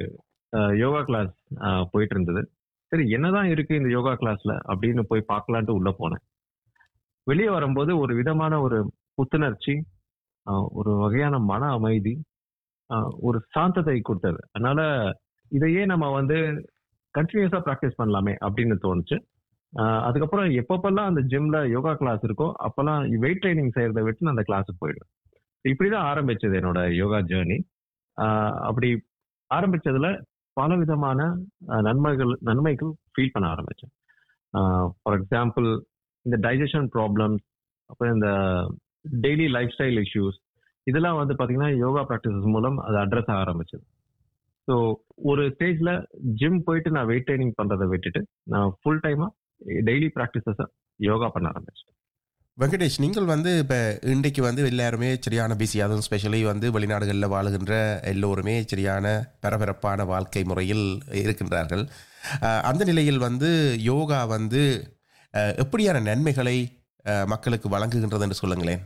யோகா கிளாஸ் போயிட்டு இருந்தது. சரி, என்னதான் இருக்கு இந்த யோகா கிளாஸ்ல அப்படின்னு போய் பார்க்கலான்ட்டு உள்ள போனேன். வெளியே வரும்போது ஒரு விதமான ஒரு புத்துணர்ச்சி, ஒரு வகையான மன அமைதி, ஒரு சாந்தத்தை கொடுத்தது. அதனால இதையே நம்ம வந்து கண்டினியூஸா ப்ராக்டிஸ் பண்ணலாமே அப்படின்னு தோணுச்சு. அதுக்கப்புறம் எப்பப்பெல்லாம் அந்த ஜிம்ல யோகா கிளாஸ் இருக்கோ அப்பெல்லாம் வெயிட் ட்ரைனிங் செய்யறதை விட்டு நான் அந்த கிளாஸுக்கு போயிடுவேன். இப்படிதான் ஆரம்பிச்சது என்னோட யோகா ஜேர்னி. அப்படி ஆரம்பிச்சதுல பல விதமான நன்மைகள் நன்மைகள் ஃபீல் பண்ண ஆரம்பிச்சேன். ஃபார் எக்ஸாம்பிள், இந்த டைஜஷன் ப்ராப்ளம்ஸ், அப்புறம் இந்த டெய்லி லைஃப் ஸ்டைல் இஷ்யூஸ், இதெல்லாம் வந்து பாத்தீங்கன்னா யோகா ப்ராக்டிசஸ் மூலம் அது அட்ரஸ் ஆக ஆரம்பிச்சது. ஸோ ஒரு ஸ்டேஜில் ஜிம் போயிட்டு நான் வெயிட் ட்ரைனிங் பண்ணுறதை விட்டுட்டு நான் ஃபுல் டைமாக டெய்லி ப்ராக்டிசஸை யோகா பண்ண ஆரம்பிச்சிட்டேன். வெங்கடேஷ், நீங்கள் வந்து இப்போ இன்றைக்கு வந்து எல்லாருமே சரியான பிஸி, அதுவும் ஸ்பெஷலி வந்து வெளிநாடுகளில் வாழுகின்ற எல்லோருமே சரியான பரபரப்பான வாழ்க்கை முறையில் இருக்கின்றார்கள். அஹ் அந்த நிலையில் வந்து யோகா வந்து அஹ் எப்படியான நன்மைகளை அஹ் மக்களுக்கு வழங்குகின்றது என்று சொல்லுங்களேன்.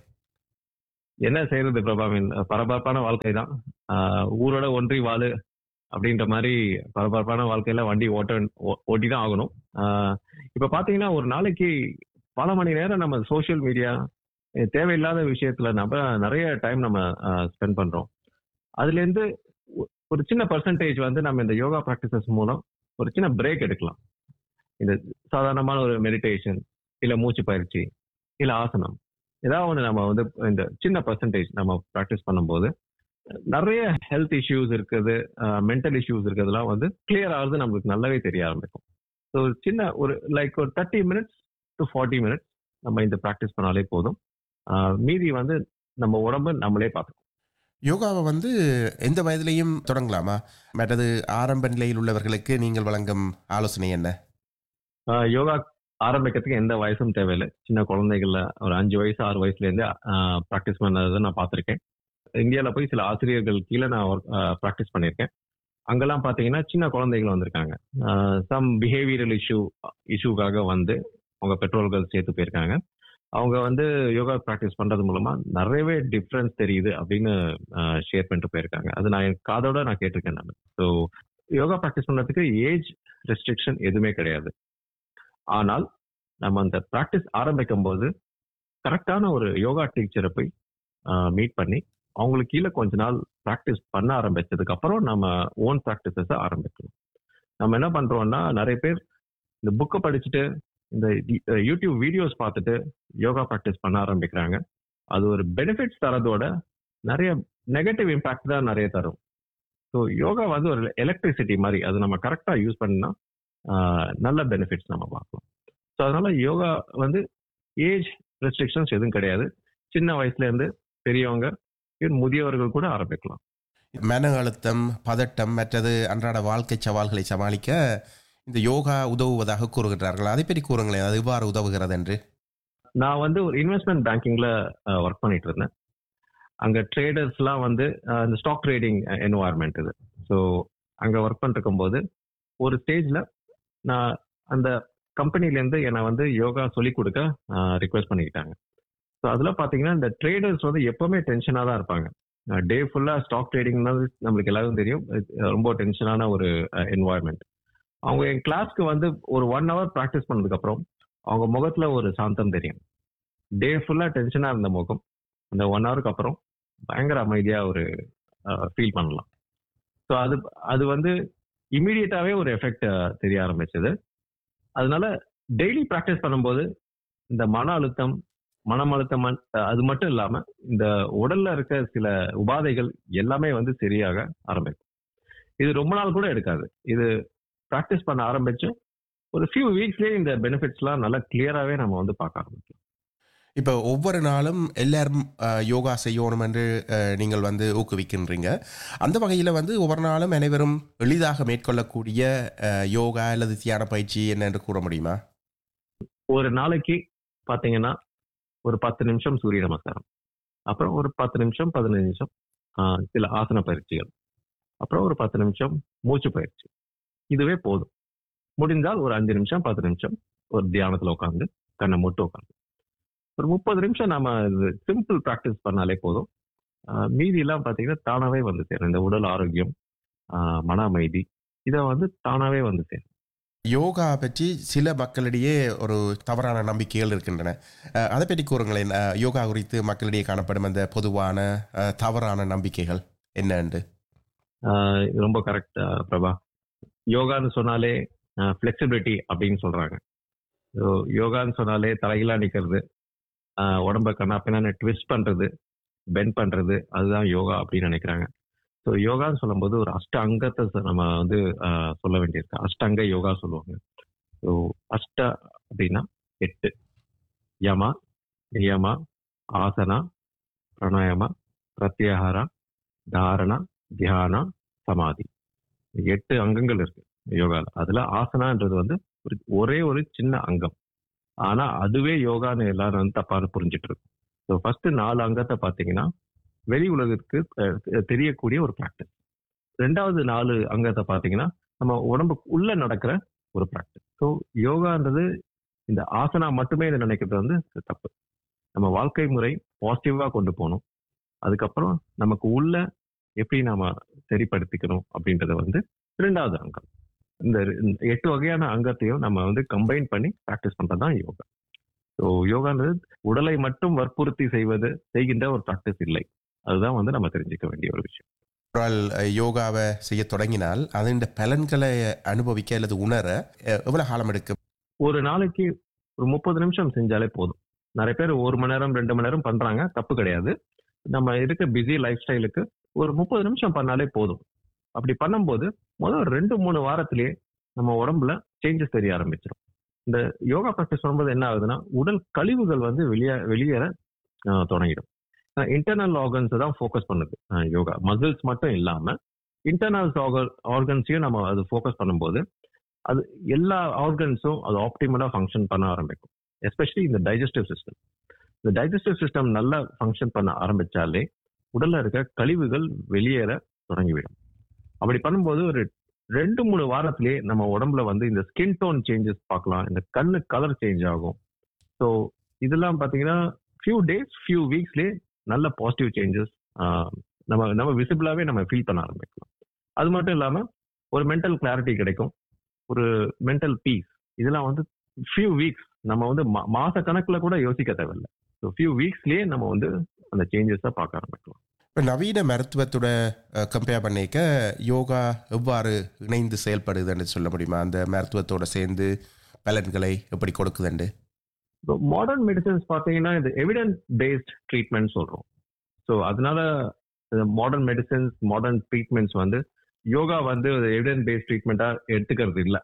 என்ன செய்யறது பிரபா, மீன் பரபரப்பான வாழ்க்கை தான். ஊரோட ஒன்றி வாழு அப்படின்ற மாதிரி பரபரப்பான வாழ்க்கையில வண்டி ஓட்ட ஓட்டி தான் ஆகணும். இப்போ பார்த்தீங்கன்னா ஒரு நாளைக்கு பல மணி நேரம் நம்ம சோஷியல் மீடியா தேவையில்லாத விஷயத்துல நம்ம நிறைய டைம் நம்ம ஸ்பெண்ட் பண்றோம். அதுலேருந்து ஒரு சின்ன பர்சன்டேஜ் வந்து நம்ம இந்த யோகா ப்ராக்டிசஸ் மூலம் ஒரு சின்ன பிரேக் எடுக்கலாம். இந்த சாதாரணமான ஒரு மெடிடேஷன், இல்லை மூச்சு பயிற்சி, இல்லை ஆசனம், ஏதாவது ஒன்று நம்ம வந்து இந்த சின்ன பர்சன்டேஜ் நம்ம ப்ராக்டிஸ் பண்ணும்போது நிறைய ஹெல்த் இஷ்யூஸ் இருக்குது, மென்டல் இஷ்யூஸ் இருக்கிறதுலாம் வந்து கிளியர் ஆகுது, நம்மளுக்கு நல்லாவே தெரிய ஆரம்பிக்கும். ஸோ சின்ன ஒரு லைக் ஒரு thirty minutes to forty minutes நம்ம இந்த ப்ராக்டிஸ் பண்ணாலே போதும். மீதி வந்து நம்ம உடம்பு நம்மளே பார்த்துக்கணும். யோகாவை வந்து எந்த வயதிலையும் தொடங்கலாமா? மற்றது ஆரம்ப நிலையில் உள்ளவர்களுக்கு நீங்கள் வழங்கும் ஆலோசனை என்ன? யோகா ஆரம்பிக்கிறதுக்கு எந்த வயசும் தேவையில்லை. சின்ன குழந்தைகள்ல ஒரு அஞ்சு வயசு ஆறு வயசுலேருந்து ப்ராக்டிஸ் பண்ணதை நான் பார்த்துருக்கேன். இந்தியாவில் போய் சில ஆசிரியர்கள் கீழே நான் ப்ராக்டிஸ் பண்ணியிருக்கேன். அங்கெல்லாம் பார்த்தீங்கன்னா சின்ன குழந்தைகள் வந்திருக்காங்க. சம் பிஹேவியரல் இஷ்யூ இஷ்யூக்காக வந்து அவங்க பெற்றோர்கள் சேர்த்து போயிருக்காங்க. அவங்க வந்து யோகா ப்ராக்டிஸ் பண்ணுறது மூலமாக நிறையவே டிஃப்ரென்ஸ் தெரியுது அப்படின்னு ஷேர் பண்ணிட்டு போயிருக்காங்க. அது நான் என் காதோட நான் கேட்டிருக்கேன் நான். ஸோ யோகா ப்ராக்டிஸ் பண்ணுறதுக்கு ஏஜ் ரெஸ்ட்ரிக்ஷன் எதுவுமே கிடையாது. ஆனால் நம்ம அந்த ப்ராக்டிஸ் ஆரம்பிக்கும் போது கரெக்டான ஒரு யோகா டீச்சரை போய் மீட் பண்ணி அவங்களுக்கு கீழே கொஞ்ச நாள் ப்ராக்டிஸ் பண்ண ஆரம்பிச்சதுக்கு அப்புறம் நம்ம ஓன் ப்ராக்டிசஸை ஆரம்பிக்கணும். நம்ம என்ன பண்றோம்னா, நிறைய பேர் இந்த புக்கை படிச்சுட்டு இந்த யூடியூப் வீடியோஸ் பார்த்துட்டு யோகா ப்ராக்டிஸ் பண்ண ஆரம்பிக்கிறாங்க. அது ஒரு பெனிஃபிட்ஸ் தரதோட நிறைய நெகட்டிவ் இம்பேக்ட் தான் நிறைய தரும். ஸோ யோகா வந்து ஒரு எலக்ட்ரிசிட்டி மாதிரி, அது நம்ம கரெக்டாக யூஸ் பண்ணா நல்ல பெனிஃபிட்ஸ் நம்ம பார்க்கலாம். ஸோ அதனால யோகா வந்து ஏஜ் ரெஸ்ட்ரிக்ஷன்ஸ் எதுவும் கிடையாது. சின்ன வயசுல இருந்து பெரியவங்க முதியவர்கள் கூட ஆரம்பிக்கலாம். மன அழுத்தம், பதட்டம், மற்றது அன்றாட வாழ்க்கை சவால்களை சமாளிக்க இந்த யோகா உதவுவதாக கூறுகிறார்கள். அதை பற்றி கூறுங்களேன், அது எவ்வாறு உதவுகிறது என்று. நான் வந்து ஒரு இன்வெஸ்ட்மெண்ட் பேங்கிங்ல ஒர்க் பண்ணிட்டு இருந்தேன். அங்க ட்ரேடர்ஸ்லாம் வந்து இந்த ஸ்டாக் ட்ரேடிங் என்வாயர்மெண்ட் இது. ஸோ அங்க ஒர்க் பண்ணிருக்கும் போது ஒரு ஸ்டேஜ்ல நான் அந்த கம்பெனிலேருந்து என்னை வந்து யோகா சொல்லிக் கொடுக்க ரிக்வெஸ்ட் பண்ணிக்கிட்டாங்க. ஸோ அதில் பார்த்தீங்கன்னா இந்த ட்ரேடர்ஸ் வந்து எப்பவுமே டென்ஷனாக தான் இருப்பாங்க. டே ஃபுல்லாக ஸ்டாக் ட்ரேடிங்னா நம்மளுக்கு எல்லாரும் தெரியும், ரொம்ப டென்ஷனான ஒரு என்வாயர்மெண்ட். அவங்க என் கிளாஸ்க்கு வந்து ஒரு ஒன் ஹவர் ப்ராக்டிஸ் பண்ணதுக்கப்புறம் அவங்க முகத்தில் ஒரு சாந்தம் தெரியும். டே ஃபுல்லாக டென்ஷனாக இருந்த முகம் அந்த ஒன் ஹவருக்கு அப்புறம் பயங்கர அமைதியாக ஒரு ஃபீல் பண்ணலாம். ஸோ அது அது வந்து இமீடியட்டாகவே ஒரு எஃபெக்ட் தெரிய ஆரம்பிச்சது. அதனால டெய்லி ப்ராக்டிஸ் பண்ணும்போது இந்த மன அழுத்தம், மனம் அழுத்தம் அது மட்டும் இல்லாம இந்த உடல்ல இருக்க சில உபாதைகள் எல்லாமே வந்து சரியாக ஆரம்பிக்கும். இது ரொம்ப நாள் கூட எடுக்காது. இது ப்ராக்டிஸ் பண்ண ஆரம்பிச்சு ஒரு ஃபியூ வீக்ஸ்லேயே இந்த பெனிஃபிட்ஸ்லாம் நல்லா கிளியராகவே நம்ம வந்து பார்க்க ஆரம்பிக்கும். இப்போ ஒவ்வொரு நாளும் எல்லாரும் யோகா செய்யணும் என்று நீங்கள் வந்து ஊக்குவிக்கின்றீங்க. அந்த வகையில் வந்து ஒவ்வொரு நாளும் அனைவரும் எளிதாக மேற்கொள்ளக்கூடிய யோகா அல்லது தியான பயிற்சி என்ன என்று கூற முடியுமா? ஒரு நாளைக்கு பார்த்தீங்கன்னா ஒரு பத்து நிமிஷம் சூரிய நமஸ்காரம், அப்புறம் ஒரு பத்து நிமிஷம் பதினஞ்சு நிமிஷம் சில ஆசன பயிற்சிகள், அப்புறம் ஒரு பத்து நிமிஷம் மூச்சு பயிற்சி. இதுவே போதும். முடிந்தால் ஒரு அஞ்சு நிமிஷம் பத்து நிமிஷம் ஒரு தியானத்தில் உட்காந்து கண்ணை மூட்டு உட்காந்து ஒரு முப்பது நிமிஷம் நம்ம சிம்பிள் ப்ராக்டிஸ் பண்ணாலே போதும். மீதி எல்லாம் பார்த்தீங்கன்னா தானாவே வந்து சேரும். இந்த உடல் ஆரோக்கியம், மன அமைதி, இதை வந்து தானாவே வந்து சேரும். யோகா பற்றி சில மக்களிடையே ஒரு தவறான நம்பிக்கைகள் இருக்கின்றன. அதை பற்றி கூறுங்களேன். யோகா குறித்து மக்களிடையே காணப்படும் அந்த பொதுவான தவறான நம்பிக்கைகள் என்னண்டு? ரொம்ப கரெக்ட் பிரபா. யோகான்னு சொன்னாலே ஃப்ளெக்சிபிலிட்டி அப்படின்னு சொல்றாங்க. யோகான்னு சொன்னாலே தலைகளாக நிற்கிறது, உடம்ப கண்ணாப்பின்னா ட்விஸ்ட் பண்றது, பெண்ட் பண்றது, அதுதான் யோகா அப்படின்னு நினைக்கிறாங்க. ஸோ யோகான்னு சொல்லும்போது ஒரு அஷ்ட அங்கத்தை நம்ம வந்து சொல்ல வேண்டியிருக்கு. அஷ்டங்க யோகா சொல்லுவாங்க. ஸோ அஷ்ட அப்படின்னா எட்டு: யமா, நியமா, ஆசனா, பிராணாயாமா, பிரத்யாகாரா, தாரணா, தியானா, சமாதி. எட்டு அங்கங்கள் இருக்கு யோகால. அதுல ஆசனான்றது வந்து ஒரு ஒரே ஒரு சின்ன அங்கம். ஆனா அதுவே யோகான்னு எல்லாரும் வந்து தப்பான புரிஞ்சிட்டு இருக்கு. ஸோ ஃபர்ஸ்ட் நாலு அங்கத்தை பார்த்தீங்கன்னா வெளி உலகத்துக்கு அஹ், தெரியக்கூடிய ஒரு ப்ராக்டிஸ். ரெண்டாவது நாலு அங்கத்தை பார்த்தீங்கன்னா நம்ம உடம்புக்கு உள்ள நடக்கிற ஒரு ப்ராக்டிஸ். ஸோ யோகான்றது இந்த ஆசனா மட்டுமே இதை நினைக்கிறது வந்து தப்பு. நம்ம வாழ்க்கை முறை பாசிட்டிவா கொண்டு போகணும். அதுக்கப்புறம் நமக்கு உள்ள எப்படி நாம சரிப்படுத்திக்கணும் அப்படின்றத வந்து ரெண்டாவது அங்கம். இந்த இந்த எட்டு வகையான அங்கத்தையும் நம்ம வந்து கம்பைன் பண்ணி ப்ராக்டிஸ் பண்றதுதான் யோகா. ஸோ யோகான்றது உடலை மட்டும் வற்புறுத்தி செய்வது செய்கின்ற ஒரு ப்ராக்டிஸ் இல்லை. அதுதான் வந்து நம்ம தெரிஞ்சுக்க வேண்டிய ஒரு விஷயம். ஒரு ஆள் அஹ், யோகாவை செய்ய தொடங்கினால் அதன் பலன்களை அனுபவிக்க அல்லது உணர அஹ், எவ்வளவு காலம் எடுக்கும்? ஒரு நாளைக்கு ஒரு முப்பது நிமிஷம் செஞ்சாலே போதும். நிறைய பேர் ஒரு மணி நேரம் ரெண்டு மணி நேரம் பண்றாங்க, தப்பு கிடையாது. நம்ம இருக்க பிஸி லைஃப் ஸ்டைலுக்கு ஒரு முப்பது நிமிஷம் பண்ணாலே போதும். அப்படி பண்ணும்போது முதல் ரெண்டு மூணு வாரத்திலேயே நம்ம உடம்புல சேஞ்சஸ் தெரிய ஆரம்பிச்சிடும். இந்த யோகா ப்ராக்டிஸ் பண்ணும்போது என்ன ஆகுதுன்னா உடல் கழிவுகள் வந்து வெளியே வெளியேற ஆஹ், தொடங்கிடும். இன்டர்னல் ஆர்கன்ஸ் தான் ஃபோக்கஸ் பண்ணுது ஆஹ், யோகா. மசில்ஸ் மட்டும் இல்லாம இன்டர்னல் ஆர்கன்ஸையும் நம்ம அது ஃபோக்கஸ் பண்ணும்போது அது எல்லா ஆர்கன்ஸும் அது ஆப்டிமலா ஃபங்க்ஷன் பண்ண ஆரம்பிக்கும். எஸ்பெஷலி இந்த டைஜஸ்டிவ் சிஸ்டம். இந்த டைஜஸ்டிவ் சிஸ்டம் நல்லா ஃபங்க்ஷன் பண்ண ஆரம்பிச்சாலே உடல்ல இருக்க கழிவுகள் வெளியேற தொடங்கிவிடும். அப்படி பண்ணும்போது ஒரு ரெண்டு மூணு வாரத்திலேயே நம்ம உடம்புல வந்து இந்த ஸ்கின் டோன் சேஞ்சஸ் பார்க்கலாம். இந்த கண்ணு கலர் சேஞ்ச் ஆகும். ஸோ இதெல்லாம் பார்த்தீங்கன்னா ஃபியூ டேஸ் ஃபியூ வீக்ஸ்லேயே நல்ல பாசிட்டிவ் சேஞ்சஸ் நம்ம நம்ம விசிபிளாவே நம்ம ஃபீல் பண்ண ஆரம்பிக்கலாம். அது மட்டும் இல்லாமல் ஒரு மென்டல் கிளாரிட்டி கிடைக்கும், ஒரு மென்டல் பீஸ். இதெல்லாம் வந்து ஃபியூ வீக்ஸ் நம்ம வந்து மா- மாச கணக்குல கூட யோசிக்க தேவையில்லை. ஸோ ஃபியூ வீக்ஸ்லயே நம்ம வந்து அந்த சேஞ்சஸை பார்க்க ஆரம்பிக்கலாம். இப்போ நவீன மருத்துவத்தோட கம்பேர் பண்ணிக்க யோகா எவ்வாறு இணைந்து செயல்படுதுன்னு சொல்ல முடியுமா? அந்த மருத்துவத்தோட சேர்ந்து பலன்களை எப்படி கொடுக்குதுண்டு? இப்போ மாடர்ன் மெடிசன்ஸ் பார்த்தீங்கன்னா இது எவிடன்ஸ் பேஸ்ட் ட்ரீட்மெண்ட் சொல்றோம். ஸோ அதனால மாடர்ன் மெடிசன்ஸ் மாடர்ன் ட்ரீட்மெண்ட்ஸ் வந்து யோகா வந்து எவிடன்ஸ் பேஸ்ட் ட்ரீட்மெண்ட்டா எடுத்துக்கிறது இல்லை.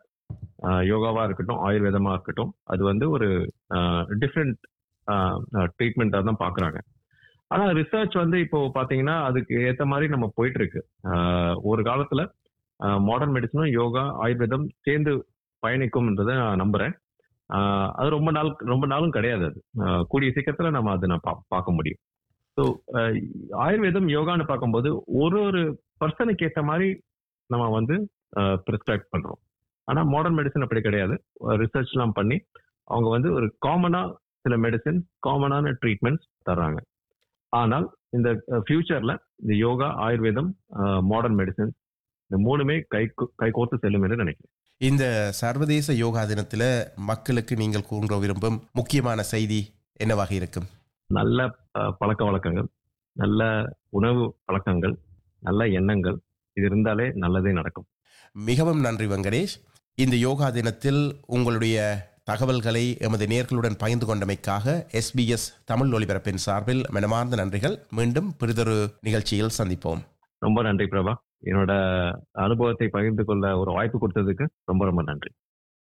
யோகாவா இருக்கட்டும், ஆயுர்வேதமா இருக்கட்டும், அது வந்து ஒரு டிஃப்ரெண்ட் ட்ரீட்மெண்ட்டாக தான் பார்க்குறாங்க. ஆனால் ரிசர்ச் வந்து இப்போ பார்த்தீங்கன்னா அதுக்கு ஏற்ற மாதிரி நம்ம போயிட்டு இருக்கு. ஆஹ் ஒரு காலத்தில் மாடர்ன் மெடிசனும் யோகா ஆயுர்வேதம் சேர்ந்து பயணிக்கும்ன்றதை நான் நம்புறேன். ஆஹ் அது ரொம்ப நாள் ரொம்ப நாளும் கிடையாது. அது ஆஹ் கூடிய சீக்கிரத்தில் நம்ம அதை நான் பா பார்க்க முடியும். ஸோ ஆயுர்வேதம் யோகான்னு பார்க்கும்போது ஒரு ஒரு பர்சனுக்கு ஏற்ற மாதிரி நம்ம வந்து ப்ரிஸ்கிரைப் பண்ணுறோம். ஆனால் மாடர்ன் மெடிசன் அப்படி கிடையாது. ரிசர்ச்லாம் பண்ணி அவங்க வந்து ஒரு காமனா சில மெடிசின் காமனான ட்ரீட்மெண்ட்ஸ் தர்றாங்க. ஆனால் இந்த ஃபியூச்சர்ல இந்த யோகா ஆயுர்வேதம் மாடர்ன் மெடிசன் இந்த மூணுமே கை கை கோர்த்து செல்லும் என்று நினைக்கிறேன். இந்த சர்வதேச யோகா தினத்தில் மக்களுக்கு நீங்கள் கூற விரும்பும் முக்கியமான செய்தி என்னவாக இருக்கும்? நல்ல அஹ், பழக்க வழக்கங்கள், நல்ல உணவு பழக்கங்கள், நல்ல எண்ணங்கள், இது இருந்தாலே நல்லதே நடக்கும். மிகவும் நன்றி வெங்கடேஷ். இந்த யோகா தினத்தில் உங்களுடைய தகவல்களை எமது நேயர்களுடன் பகிர்ந்து கொண்டமைக்காக எஸ்பிஎஸ் தமிழ் ஒலிபரப்பின் சார்பில் மனமார்ந்த நன்றிகள். மீண்டும் பிறிதொரு நிகழ்ச்சியில் சந்திப்போம். ரொம்ப நன்றி பிரபா. என்னோட அனுபவத்தை பகிர்ந்து கொள்ள ஒரு வாய்ப்பு கொடுத்ததுக்கு ரொம்ப ரொம்ப நன்றி.